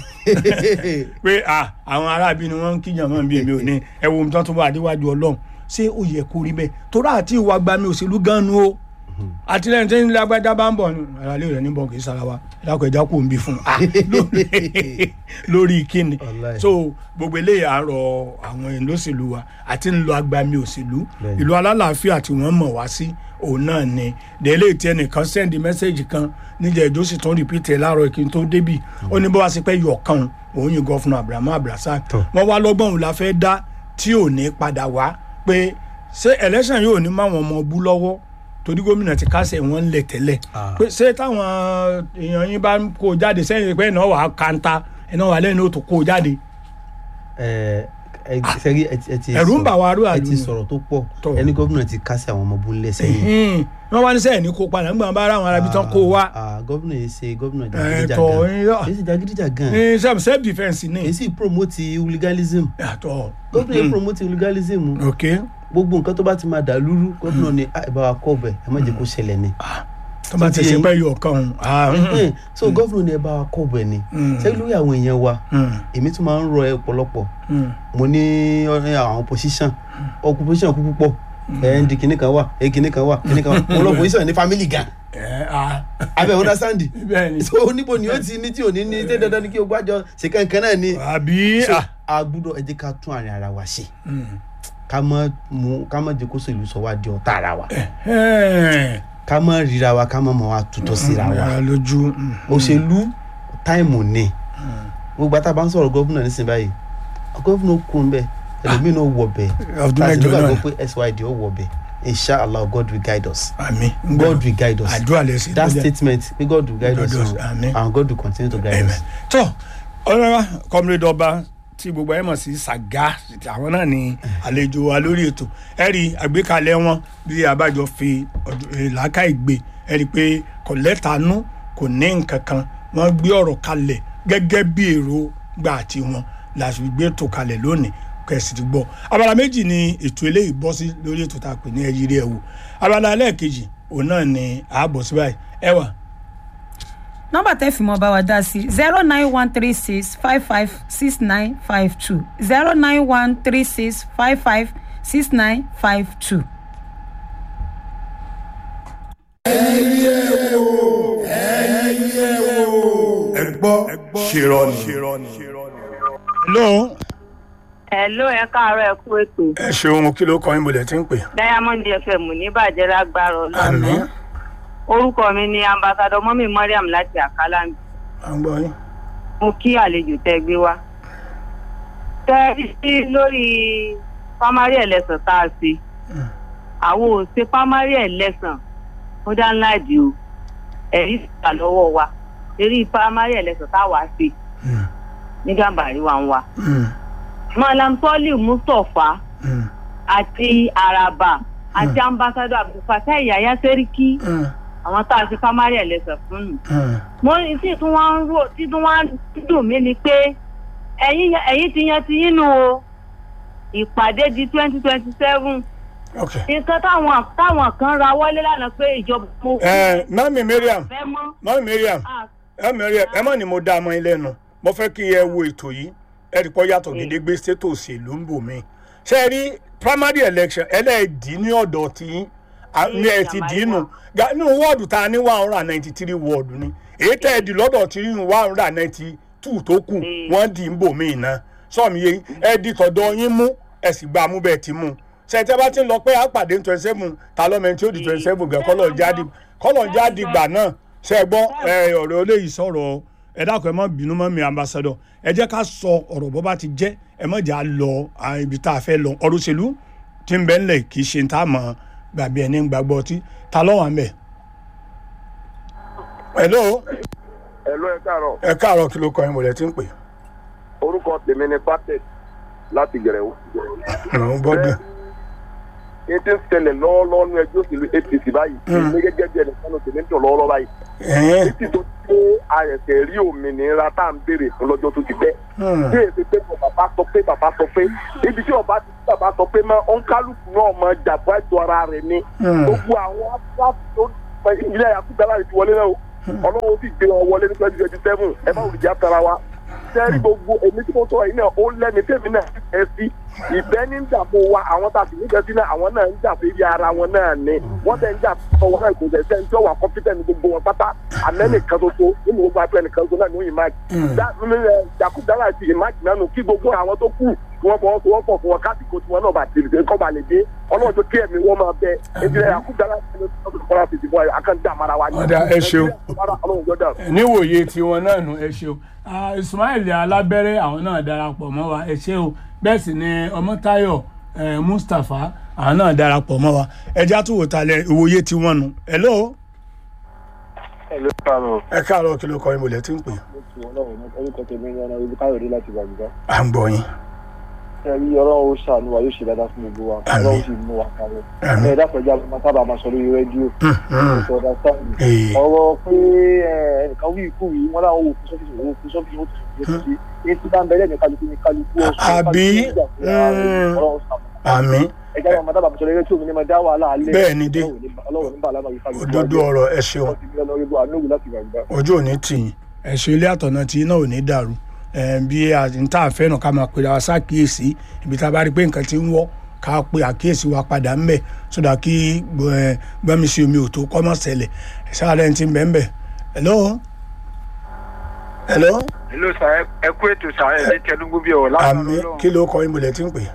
A: pé à àwọn aráàbí ni wọ́n ń kí jẹ̀mọ́ bí èmi ò ní ẹ wo nǹkan tó bá adéwájú Ọlọ́run ṣé ó yẹ kó rí bẹ́ẹ̀ torí àti ìwà gbami òṣèlú gan-an o àtìlẹ́yìn tí ń lágbájá bá ń bọ̀ ní àlàlẹ́ rẹ̀ níbọn kì í sara wa ìdákọ̀ ẹ̀já kò ń bí fún un lórí- lórí kíni
B: Wallahi.
A: so gbogbo eléyìí àárọ̀ àwọn ìlóṣèlú wa àti ń lọ agbami òṣèlú
B: Bẹ́ẹ̀ni.
A: ìlú alálàáfíà tí wọ́n mọ̀ wá sí òun náà ni délé tí ẹnìkan sẹ́ndì mẹ́sẹ̀gì kan níjẹ́ ìjọ sì tún rìpítẹ̀ láàárọ̀ kí n tó débì ó ní bó wá sí pé yọ̀ kan òun yìí gọ́fúnà Abraham Abrasa
B: Tọ́.
A: wọ́n wá lọ́gbọ̀n òun la fẹ́ dá tí ò ní padà wá pé ṣé election yóò ní máwọn ọmọ bú lọ́wọ́ torí gómìnà ti kásẹ̀ wọn lẹ̀ tẹ́lẹ̀
B: Ah.
A: pé ṣé táwọn èèyàn yín bá ń kó jáde sẹ́yìn pé iná wà á kanta iná wà lẹ́yìn ó tó kó jáde.
B: ẹ ẹ sẹ́rí ẹ ti- ẹ ti
A: Ẹ̀rù ń bà wá arú
B: ẹ
A: àlù
B: ti
A: ni.
B: sọ̀rọ̀ tó pọ̀
A: Tọ́.
B: ẹni gómìnà ti kásẹ̀ àwọn ọmọ búnlẹ̀ sẹ́yìn.
A: Hmm, wọ́n wá ní sẹ́yìn ní kó padà nígbà bá ara àwọn arábí tán kó wá
B: Ah, gómìnà yìí ṣe gómìnà
A: Ẹ,
B: jàgídíjàgan
A: tọ́, yíyá.
B: èyí sì jàgídíjàgan
A: ní self self defence ní.
B: èyí sì promote hooliganism
A: yàtọ̀
B: gómìnà yìí promote hooliganism
A: ok
B: gbogbo nǹkan tó bá ti máa dà lúrú gómìnà ni "Ah, ẹ bá wa kọ́ ọbẹ̀ ẹ má jẹ́ kó ṣẹlẹ̀ ni.
A: tó bá ti ṣe pé yọ̀ kan
B: Eh, so gómìnà ni ẹ bá wa kọ́ ọbẹ̀ ni
A: Mm.
B: ṣé lórí àwọn èèyàn wa èmi tún máa ń rọ ẹ ọ̀pọ̀lọpọ̀ mo ní ọ̀rẹ́ àwọn opposition opposition kú púpọ̀ ẹ̀ ń di kinní kan wà ẹ̀ kinní kan wà kinní kan wà mo lọ opposition ní family gan abẹ́ understand
A: bẹ́ẹ̀ ni
B: so níbo ni ó ti ní tí ò ní ní tẹ́ dandan ni kí o gbájọ ṣe kankan náà ni
A: àbí
B: so a gbúdọ̀ ẹ jẹ́ ká tún àárín ara wa ṣe ká má mú ká má jẹ́ kó sèlú sọ wá di ọ̀tá ara wa ká má ríra wa ká má mọ̀ wá tutọ́ síra wa
A: ara lójú
B: òṣèlú táìmù ni gbogbo àtàbà ń sọ̀rọ̀ gọ́fúnà nísìnyí báyìí gọ́fúnà kún un bẹ́ẹ̀ ẹlòmíì náà wọ̀ bẹ́ẹ̀
A: ọdún
B: láti
A: mẹ́jọ
B: nígbàgbọ́
A: náà
B: pé S Y D ó wọ̀ bẹ́ẹ̀ inshallah God will guide us
A: àmín
B: God will guide us
A: àdúrà lẹ́sìn
B: that statement pé God will guide us
A: God will-
B: on,
A: Amen.
B: and God will continue to guide
A: Amen.
B: us.
A: tó ọlọ́wà kọ́mílẹ́dì ọba tí gbogbo ẹ̀ mọ̀ sí sàgá àwọn náà ni àlejò wa lórí ètò ẹ rí àgbékalẹ̀ wọn bí abájọ fi làákà ìgbé ẹ rí pé kò lẹ́tàánú kò ní nǹkan kan wọ́n gbé ọ̀rọ̀ kalẹ̀ gẹ́gẹ́ bí èrò gbà tí wọn láti fi gbé ètò kalẹ̀ lónìí kẹsì ti gbọ́ abala méjì ni ètò eléyìí bọ́ sí lórí ètò tá a pè ní ẹyí rí ẹ wò abala ẹlẹ́ẹ̀kejì òun náà ni ààbọ̀ sí báyìí ẹ wà.
C: nọ́mbà tẹ́ fi mọ́ bá wa dá sí zero nine one three six five five six nine five two zero nine one three six five five six nine five two.
A: ẹ gbọ́ ṣèrọ ni. hello.
D: hello ẹ káàárọ̀ ẹ kú ètò.
A: ẹ ṣeun kí ló kọ yín bolẹ̀ tí ń pè.
D: Diamond F M ní bàjẹ́ lágbára Ọlọ́run.
A: àmín.
D: orúkọ mi ni ambassadọ mọ́mí Mariam láti Àkàlà.
A: à ń gbọ́ yín.
D: mo kí àlejò tẹ́ gbé wá. tẹ́ sí lórí primary election tá a ṣe. àwọn ò ṣe primary election ó dá ńlá di o ẹ̀rí ìgbà lọ́wọ́ wa eré primary election tá a wá ṣe ní Gàmbàrí wa ń wa. Malam Soliu Mustapha àti Araba àti ambassadọ Abdulfatai Yahaya Seriki àwọn tá a ṣe primary election fún un. mo ní tí tún wá ń rò tí tún wá ń dùn mí ni pé ẹ̀yin ẹ̀yin ti yan ti yín nù o ìpàdé di twenty twenty seven. nǹkan táwọn táwọn kan ra wọlé lánàá pé ìjọba mo.
A: ẹ mami Mariam mami Mariam ẹ Mariam ẹ mọ̀ ni mo dá ọmọ yín lẹ́nu mo fẹ́ kí ẹ wo ètò yìí ẹ rí pọ́ yàtọ̀ gédégbé ṣètò òṣèlú ń bò mí ṣe é rí primary election ẹlẹ́ẹ̀dì ní ọ̀dọ̀ tí ní ẹ ti dì í nù nínú wọ́ọ̀dù tá a ní one hundred and ninety three wọ́ọ̀dù ni èyí tẹ́ ẹ dì lọ́dọ̀ tí nínú one hundred and ninety two tó kù wọ́n dì í ń bò mí iná sọ́ọ̀mù yẹn ẹ di tọ̀dọ̀ yín mú ẹ sì gba mú bẹ́ẹ̀ ti mú ṣètẹ́ bá ti ń lọ pé àpàdé twenty seven ta lọ́mọ tí ó di twenty seven gẹ̀ kọ́lọ̀ jáde gbà náà ṣe é gbọ́ ọ̀rọ̀ eléyìí sọ̀rọ̀ ẹ dákun ẹ má bínú mọ́ mi ambassador ẹ jẹ́ ká sọ ọ̀rọ̀ bó bá ti jẹ́ ẹ má jà lọ ibi tá a fẹ́ lọ ọ̀rọ̀ òṣèlú tí ń bẹ ńlẹ̀ kì í ṣe tá a mọ̀ gbàgbé ẹni gbàgbọ́ tí ta lọ́wọ́ à ń bẹ̀. hello.
E: hello ẹ káàárọ̀.
A: ẹ káàárọ̀ kí ló kọ ẹ mọ̀lẹ́ tí ń pè.
E: orúkọ tèmi ni Patek láti Gẹ̀rẹ́wó.
A: ọ̀hún bọ́dún.
E: ní tí ń ṣẹlẹ̀ lọ́wọ́lọ́wọ́ ní ẹgbẹ́ òṣèlú A P C báyìí ní gẹ́gẹ́ bí ẹnìkan ló tèmi ń tọ̀ lọ́wọ́lọ́wọ́ báyìí. títí tó pé àyẹ̀sẹ̀ rí òmìnira tá à ń béèrè fún lọ́jọ́ tó ti pẹ́. bí èsì pé bàbá sọ pé bàbá sọ pé ibi tí ọba ti bàbá sọ pé máa ń kálukú náà máa jàpọ̀ ẹ̀tọ́ ara rẹ̀ ni. gbogbo àwọn afúráfù tó ìpínlẹ̀ Yakubu Gawon ti wọlé náà o ọlọ́run sì gbé wọn wọlé ní twenty twenty seven ẹ má wùdí àtàrà wa. sẹ́ẹ̀rì gbogbo èmi tí mo sọ yìí náà ó lẹ́ni tèmi náà ẹ sí ìfẹ́ ní ìdààmú wa àwọn tá a sì nífẹ̀ẹ́ sí náà àwọn náà ń jà fún ibi ara wọn náà ni wọ́n tẹ̀ ń jà fún wọn náà kò tẹ̀ sẹ́ni tí ó wà kọ́mpútẹ́ẹ̀nì gbogbo wọn pátá àmẹ́nì kan tó tó nínú gbogbo àpẹẹrẹ nìkan tó náà ní ìmáàkì. Yakubu Gawon ti ìmáàkì náà nù kí gbogbo àwọn tó kù kí wọ́n fọwọ́ sowọ́ pọ̀ fún wọn kásìkò tí wọ́n náà bá ti rìn kọ́ balẹ̀ dé ọlọ́run tó kí ẹ̀mí wọn máa bẹ ẹ̀jẹ̀ Yakubu Gawon ti ní kọ́ra fìdí fún akẹ́ńdà mara wa ní.
A: ọ̀dà ẹ ṣeun níwòye tiwọn náà nù ẹ ṣeun Ismail Alábẹ́rẹ́ àwọn náà darapọ̀ mọ́ wa ẹ ṣeun bẹ́ẹ̀ sì ni Ọmọ́táyọ̀ Mustapha àwọn náà darapọ̀ mọ́ wa ẹja tó wò talẹ̀ ìwòye tiwọn nù. hello.
E: hello káàárọ̀.
A: ẹ káàárọ̀ kí ló kọ ìmọ̀lẹ́ tí ń pè.
E: orúkọ tèmi ni ọ̀nà ibi káyọ̀dé láti gbàgbọ́.
A: à ń gbọ́ yín.
E: ẹ̀rí ọlọ́run ó ṣàánú wa yóò ṣe dáadáa fún gbogbo wa ọlọ́run sì mú wa kárẹ̀. ẹ̀ dápẹ́jà máa sábà máa sọ lórí rédíò. ọ̀rọ̀ pé ẹnìkan wí ikú yìí wọ́n láwọn òkú sọ́fíìsì òkú sọ́fíìsì òkú sọ́fíìsì èyí tí bá ń bẹ̀rẹ̀ ní kálukú ní kálukú ọ̀sán.
A: àbí àmì.
E: ẹ̀jẹ̀ àwọn ọmọdé àbàmọ̀ sọ lórí rédíò mi ni mo dá wàhálà alẹ́.
A: bẹ́ẹ̀ ni dé òdodo ọ̀rọ̀ ẹ ṣeun ojú ò ní tì yín ẹ ṣe ilé àtọ̀nà tí iná ò ní dàrú bí n tá a fẹ́ràn ká máa pèrè àwọn ṣàkíyèsí ibi tá a bá rí pé nǹkan ti ń wọ́ ká pe àkíyèsí wa padà ń bẹ̀ sódà kí gbẹ́mí sí omi ò tó kọ́ mọ́ ṣẹlẹ̀ ṣáàrẹ̀ ti ń bẹ̀ ń bẹ̀. hello. hello.
F: hello sir ẹ kú ètò sir ẹ ní tẹnugbó bí ọ láti
A: àmì kí ló kọ ìmùlẹ̀ tí ń pè.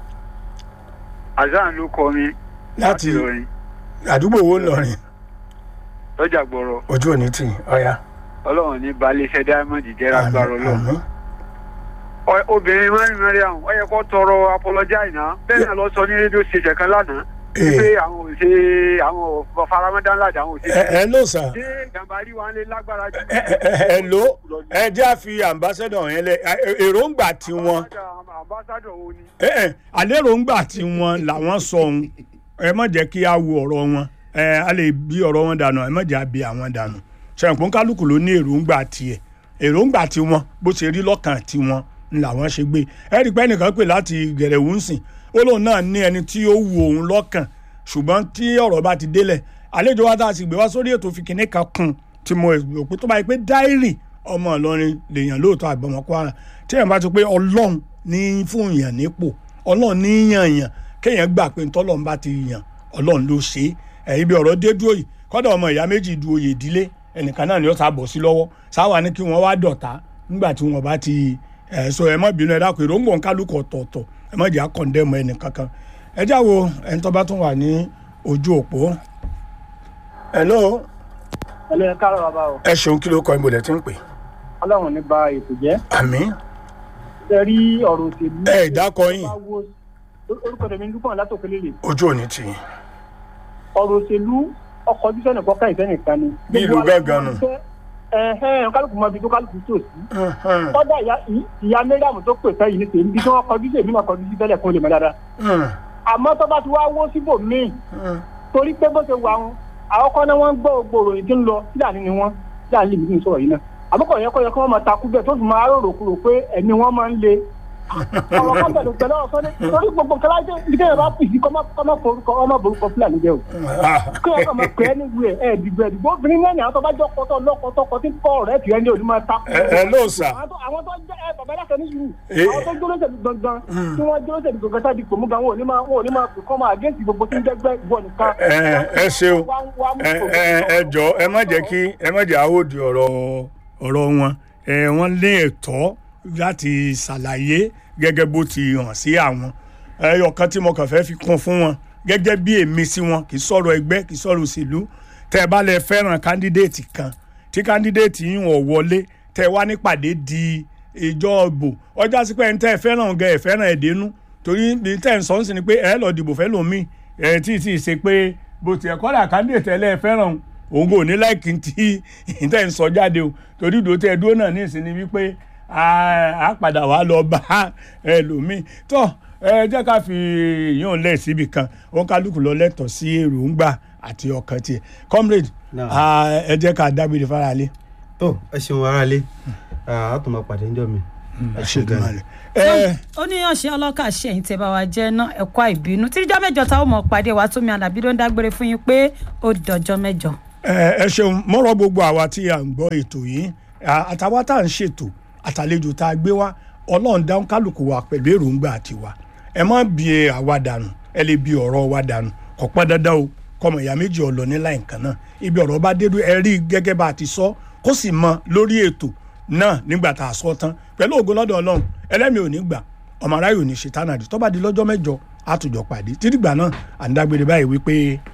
F: azan ló kọ mi
A: láti àdúgbò wo ńlọrin.
F: lọ́jà gbọ́rọ̀.
A: ojú ò ní tì ọ̀ya.
F: ọlọ́run ní balẹ̀ iṣẹ́ Diamond jẹ́ lágbára ọlọ́run. obìnrin mẹ́rin mẹ́rin àwọn ó yẹ kó tọrọ apologize náà bẹ́ẹ̀ náà lọ sọ ní rédíò ṣèṣẹ̀ kan lánàá pé àwọn ò ṣe àwọn faramọ́dán láti àwọn ò ṣe.
A: ẹ ló sà.
F: ṣé Gàmbàrí wa ń lé lágbára jù.
A: ẹ ló ẹ jẹ́ àfi ambassador yẹn lẹ èròǹgbà tiwọn.
F: ambassador wo ni.
A: àlẹ́ èròǹgbà tiwọn làwọn sọ ohun ẹ má jẹ́ kí a wo ọ̀rọ̀ wọn a lè bí ọ̀rọ̀ wọn dànù ẹ má jẹ́ àbí àwọn dànù ṣàǹpọ̀n kálukú ló ní èròǹgbà tiẹ̀ èròǹgbà tiwọn bó ṣe rí lọ́kàn tiwọn ń làwọn ṣe gbé ẹ rí i pé ẹnìkan pè láti Gẹ̀rẹ́wó ń sìn ó lóun náà ní ẹni tí ó wù òun lọ́kàn ṣùgbọ́n tí ọ̀rọ̀ bá ti délẹ̀ àlejò wa tá a sì gbé wá sórí ètò fi kinní kan kún tí mo rò pé tó bá yẹ pé dáírì ọmọ Ìlọrin lèèyàn lóòótọ́ àgbọ̀mọ̀ Kwara tí èèyàn bá ti pé Ọlọ́run ní fún èèyàn nípò Ọlọ́run ní yàn yàn kéèyàn gbà pé ntọ́lọ́run bá ti yàn Ọlọ́run ló ṣe é ibi ọ̀rọ̀ dé dúró yìí kọ́dà ọmọ ìyá méjì du oyè ìdílé ẹnìkan náà ni ó sábọ̀ sí lọ́wọ́ sáwà ní kí wọ́n wá dọ̀tá nígbà tí wọ́n bá ti ẹ̀ sọ ẹ má bínú ẹ dákun èròǹgbò kálukú ọ̀tọ̀ọ̀tọ̀ ẹ má jẹ́ àkọ́ndẹ́mọ ẹnì kankan ẹ jáwo ẹni tó bá tún wà ní ojú òpó. hello.
G: hello ẹ káàárọ̀ bàbá o.
A: ẹ ṣeun kí ló kọ ìbòlẹ̀ tí ń pè.
G: ọlọ́run ní ba ètò jẹ́.
A: àmín.
G: ṣe rí ọ̀rọ̀ òṣèlú.
A: ẹ ìdákọ yín.
G: orúkọ tèmi ń dúpọ̀ látòkèlè rè.
A: ojú òní tì yín.
G: ọ̀rọ̀ òṣèlú ọkọ̀ ojú sẹ́nì kọ́kọ́ ìfẹ́nìkan ni.
A: bí ìlú gángan nù.
G: ẹ̀hẹ́n kálukú mọ ibi tó kálukú tó sí. kọ́dà ìyá mẹ́rìàmù tó pè fẹ́ yìí ní tèmi bí tí wọ́n kọjú sí èmi náà kọjú sí tẹ́lẹ̀ fún olè mọ́ dáadáa. àmọ́ tó bá ti wá wó síbò míì torí pé bó ṣe wà wọn àwọn kan náà wọ́n ń gbọ́ ògbòrò yìí tí ń lọ sílàní ni wọ́n sílàní lè mí sọ̀rọ̀ yìí náà àbúkọ̀ yẹ kọ́ yẹ kí wọ́n máa takú bẹ́ẹ̀ tó sì máa rò kúrò pé ẹ̀mí wọn máa ń le àwọn kan bẹ̀rù pẹ̀lú ọ̀sán ní torí gbogbo nǹkan lájẹ́ ìdílé yẹn bá pì sí kọ́mọ́ forúkọ ọmọ borúkọ fúlàní jẹ́ o kí wọ́n kàn máa pẹ́ ní ìwé ẹ̀ dìgbò ẹ̀ dìgbò obìnrin náà ní àwọn tó bá jọ kọ́tọ̀ lọ́kọ̀tọ́kọ tí kọ́ ọ̀rẹ́ tìrẹ́ ní òní máa takú.
A: ẹ ló sà.
G: àwọn tó jẹ́ ẹ bàbá yàtọ̀ ní sùúrù àwọn tó jóló ṣèlú gangan tí wọ́n jóló ṣèlú gangan sáà di pòmù gan wọn ò ní máa wọn ò ní máa pè kọ́ máa àgẹ́sì gbogbo tí ń jẹ́gbẹ́ ìwọ nìkan.
A: ẹ ṣeun ẹ jọ ẹ má jẹ́ kí ẹ má jẹ́ àwòdì ọ̀rọ̀ ọ̀rọ̀ wọn wọ́n lé ẹ̀tọ́ láti ṣàlàyé gẹ́gẹ́ bó ti hàn sí àwọn ẹyọ kan tí mo kàn fẹ́ fi kún fún wọn gẹ́gẹ́ bí èmi sí wọn kì í sọ̀rọ̀ ẹgbẹ́ kì í sọ̀rọ̀ òṣèlú tẹ́ ẹ bá lẹ fẹ́ràn kándídéètì kan tí kándídéètì yìí wọ̀ wọlé tẹ́ ẹ wá nípàdé di ìjọ ìbò ọjà sí pé ẹni tẹ́ ẹ fẹ́ràn gẹ ẹ fẹ́ràn ẹ̀dẹ́nu torí ní tẹ́ ẹ ń sọ ń sìn ni pé ẹ lọ dìbò fẹ́ lòmíì ẹ tí ì tí ì ṣe pé bó tiẹ̀ kọ́dà kándídéètì ẹ lẹ́ fẹ́ràn òun kò ní láìkí tí ìtẹ́ ń sọ jáde o torí ìdó tẹ́ ẹ dúró náà ní ìsinmi wípé a padà wá lọ bá ẹlòmíì tó ẹ jẹ́ ká fi yóò lẹ̀ síbi kan òun kálukú lọ lẹ́tọ̀ọ́ sí èròǹgbà àti ọkàn tiẹ̀ comrade ẹ jẹ́ ká dágbére fáralé.
B: tó ẹ ṣeun aráalé a tún máa pàdé níjọ́ mi.
A: ẹ ṣe gan-an.
C: ó ní ọ̀sẹ̀ ọlọ́kà ṣe ẹ̀yìn tẹ́ bá wa jẹ́ náà ẹ̀kọ́ àìbínú tíjọ́ mẹ́jọ táwọn mọ̀ pàdé wa Tómi Àlàbí ló ń dágbére fún yín pé ó dọjọ́ mẹ́jọ.
A: ẹ ṣeun mọ́rọ̀ gbogbo àwa tí à ń gbọ́ ètò yìí àtàwa tá à ń ṣètò àtàlejò tá a gbé wá ọlọ́run dáhùn kálukú wa pẹ̀lú èròǹgbà àtiwá ẹ má bi àwa dànù ẹ lè bi ọ̀rọ̀ wa dànù kò pọn dandan o kọmọ ìyá méjì ọ̀lọ́ ní láì kan náà ibi ọ̀rọ̀ bá dé ẹ rí gẹ́gẹ́ bá a ti sọ kó sì mọ lórí ètò náà nígbà tá a sọ tán pẹ̀lú ògo lọ́dọ̀ ọlọ́run ẹlẹ́mìí ò ní gbà ọmọ aráyò ní ṣètánàdì tó bá di lọ́jọ́ mẹ́jọ àtùjọ pàdé títí gbà náà à ń dágbére báyìí wípé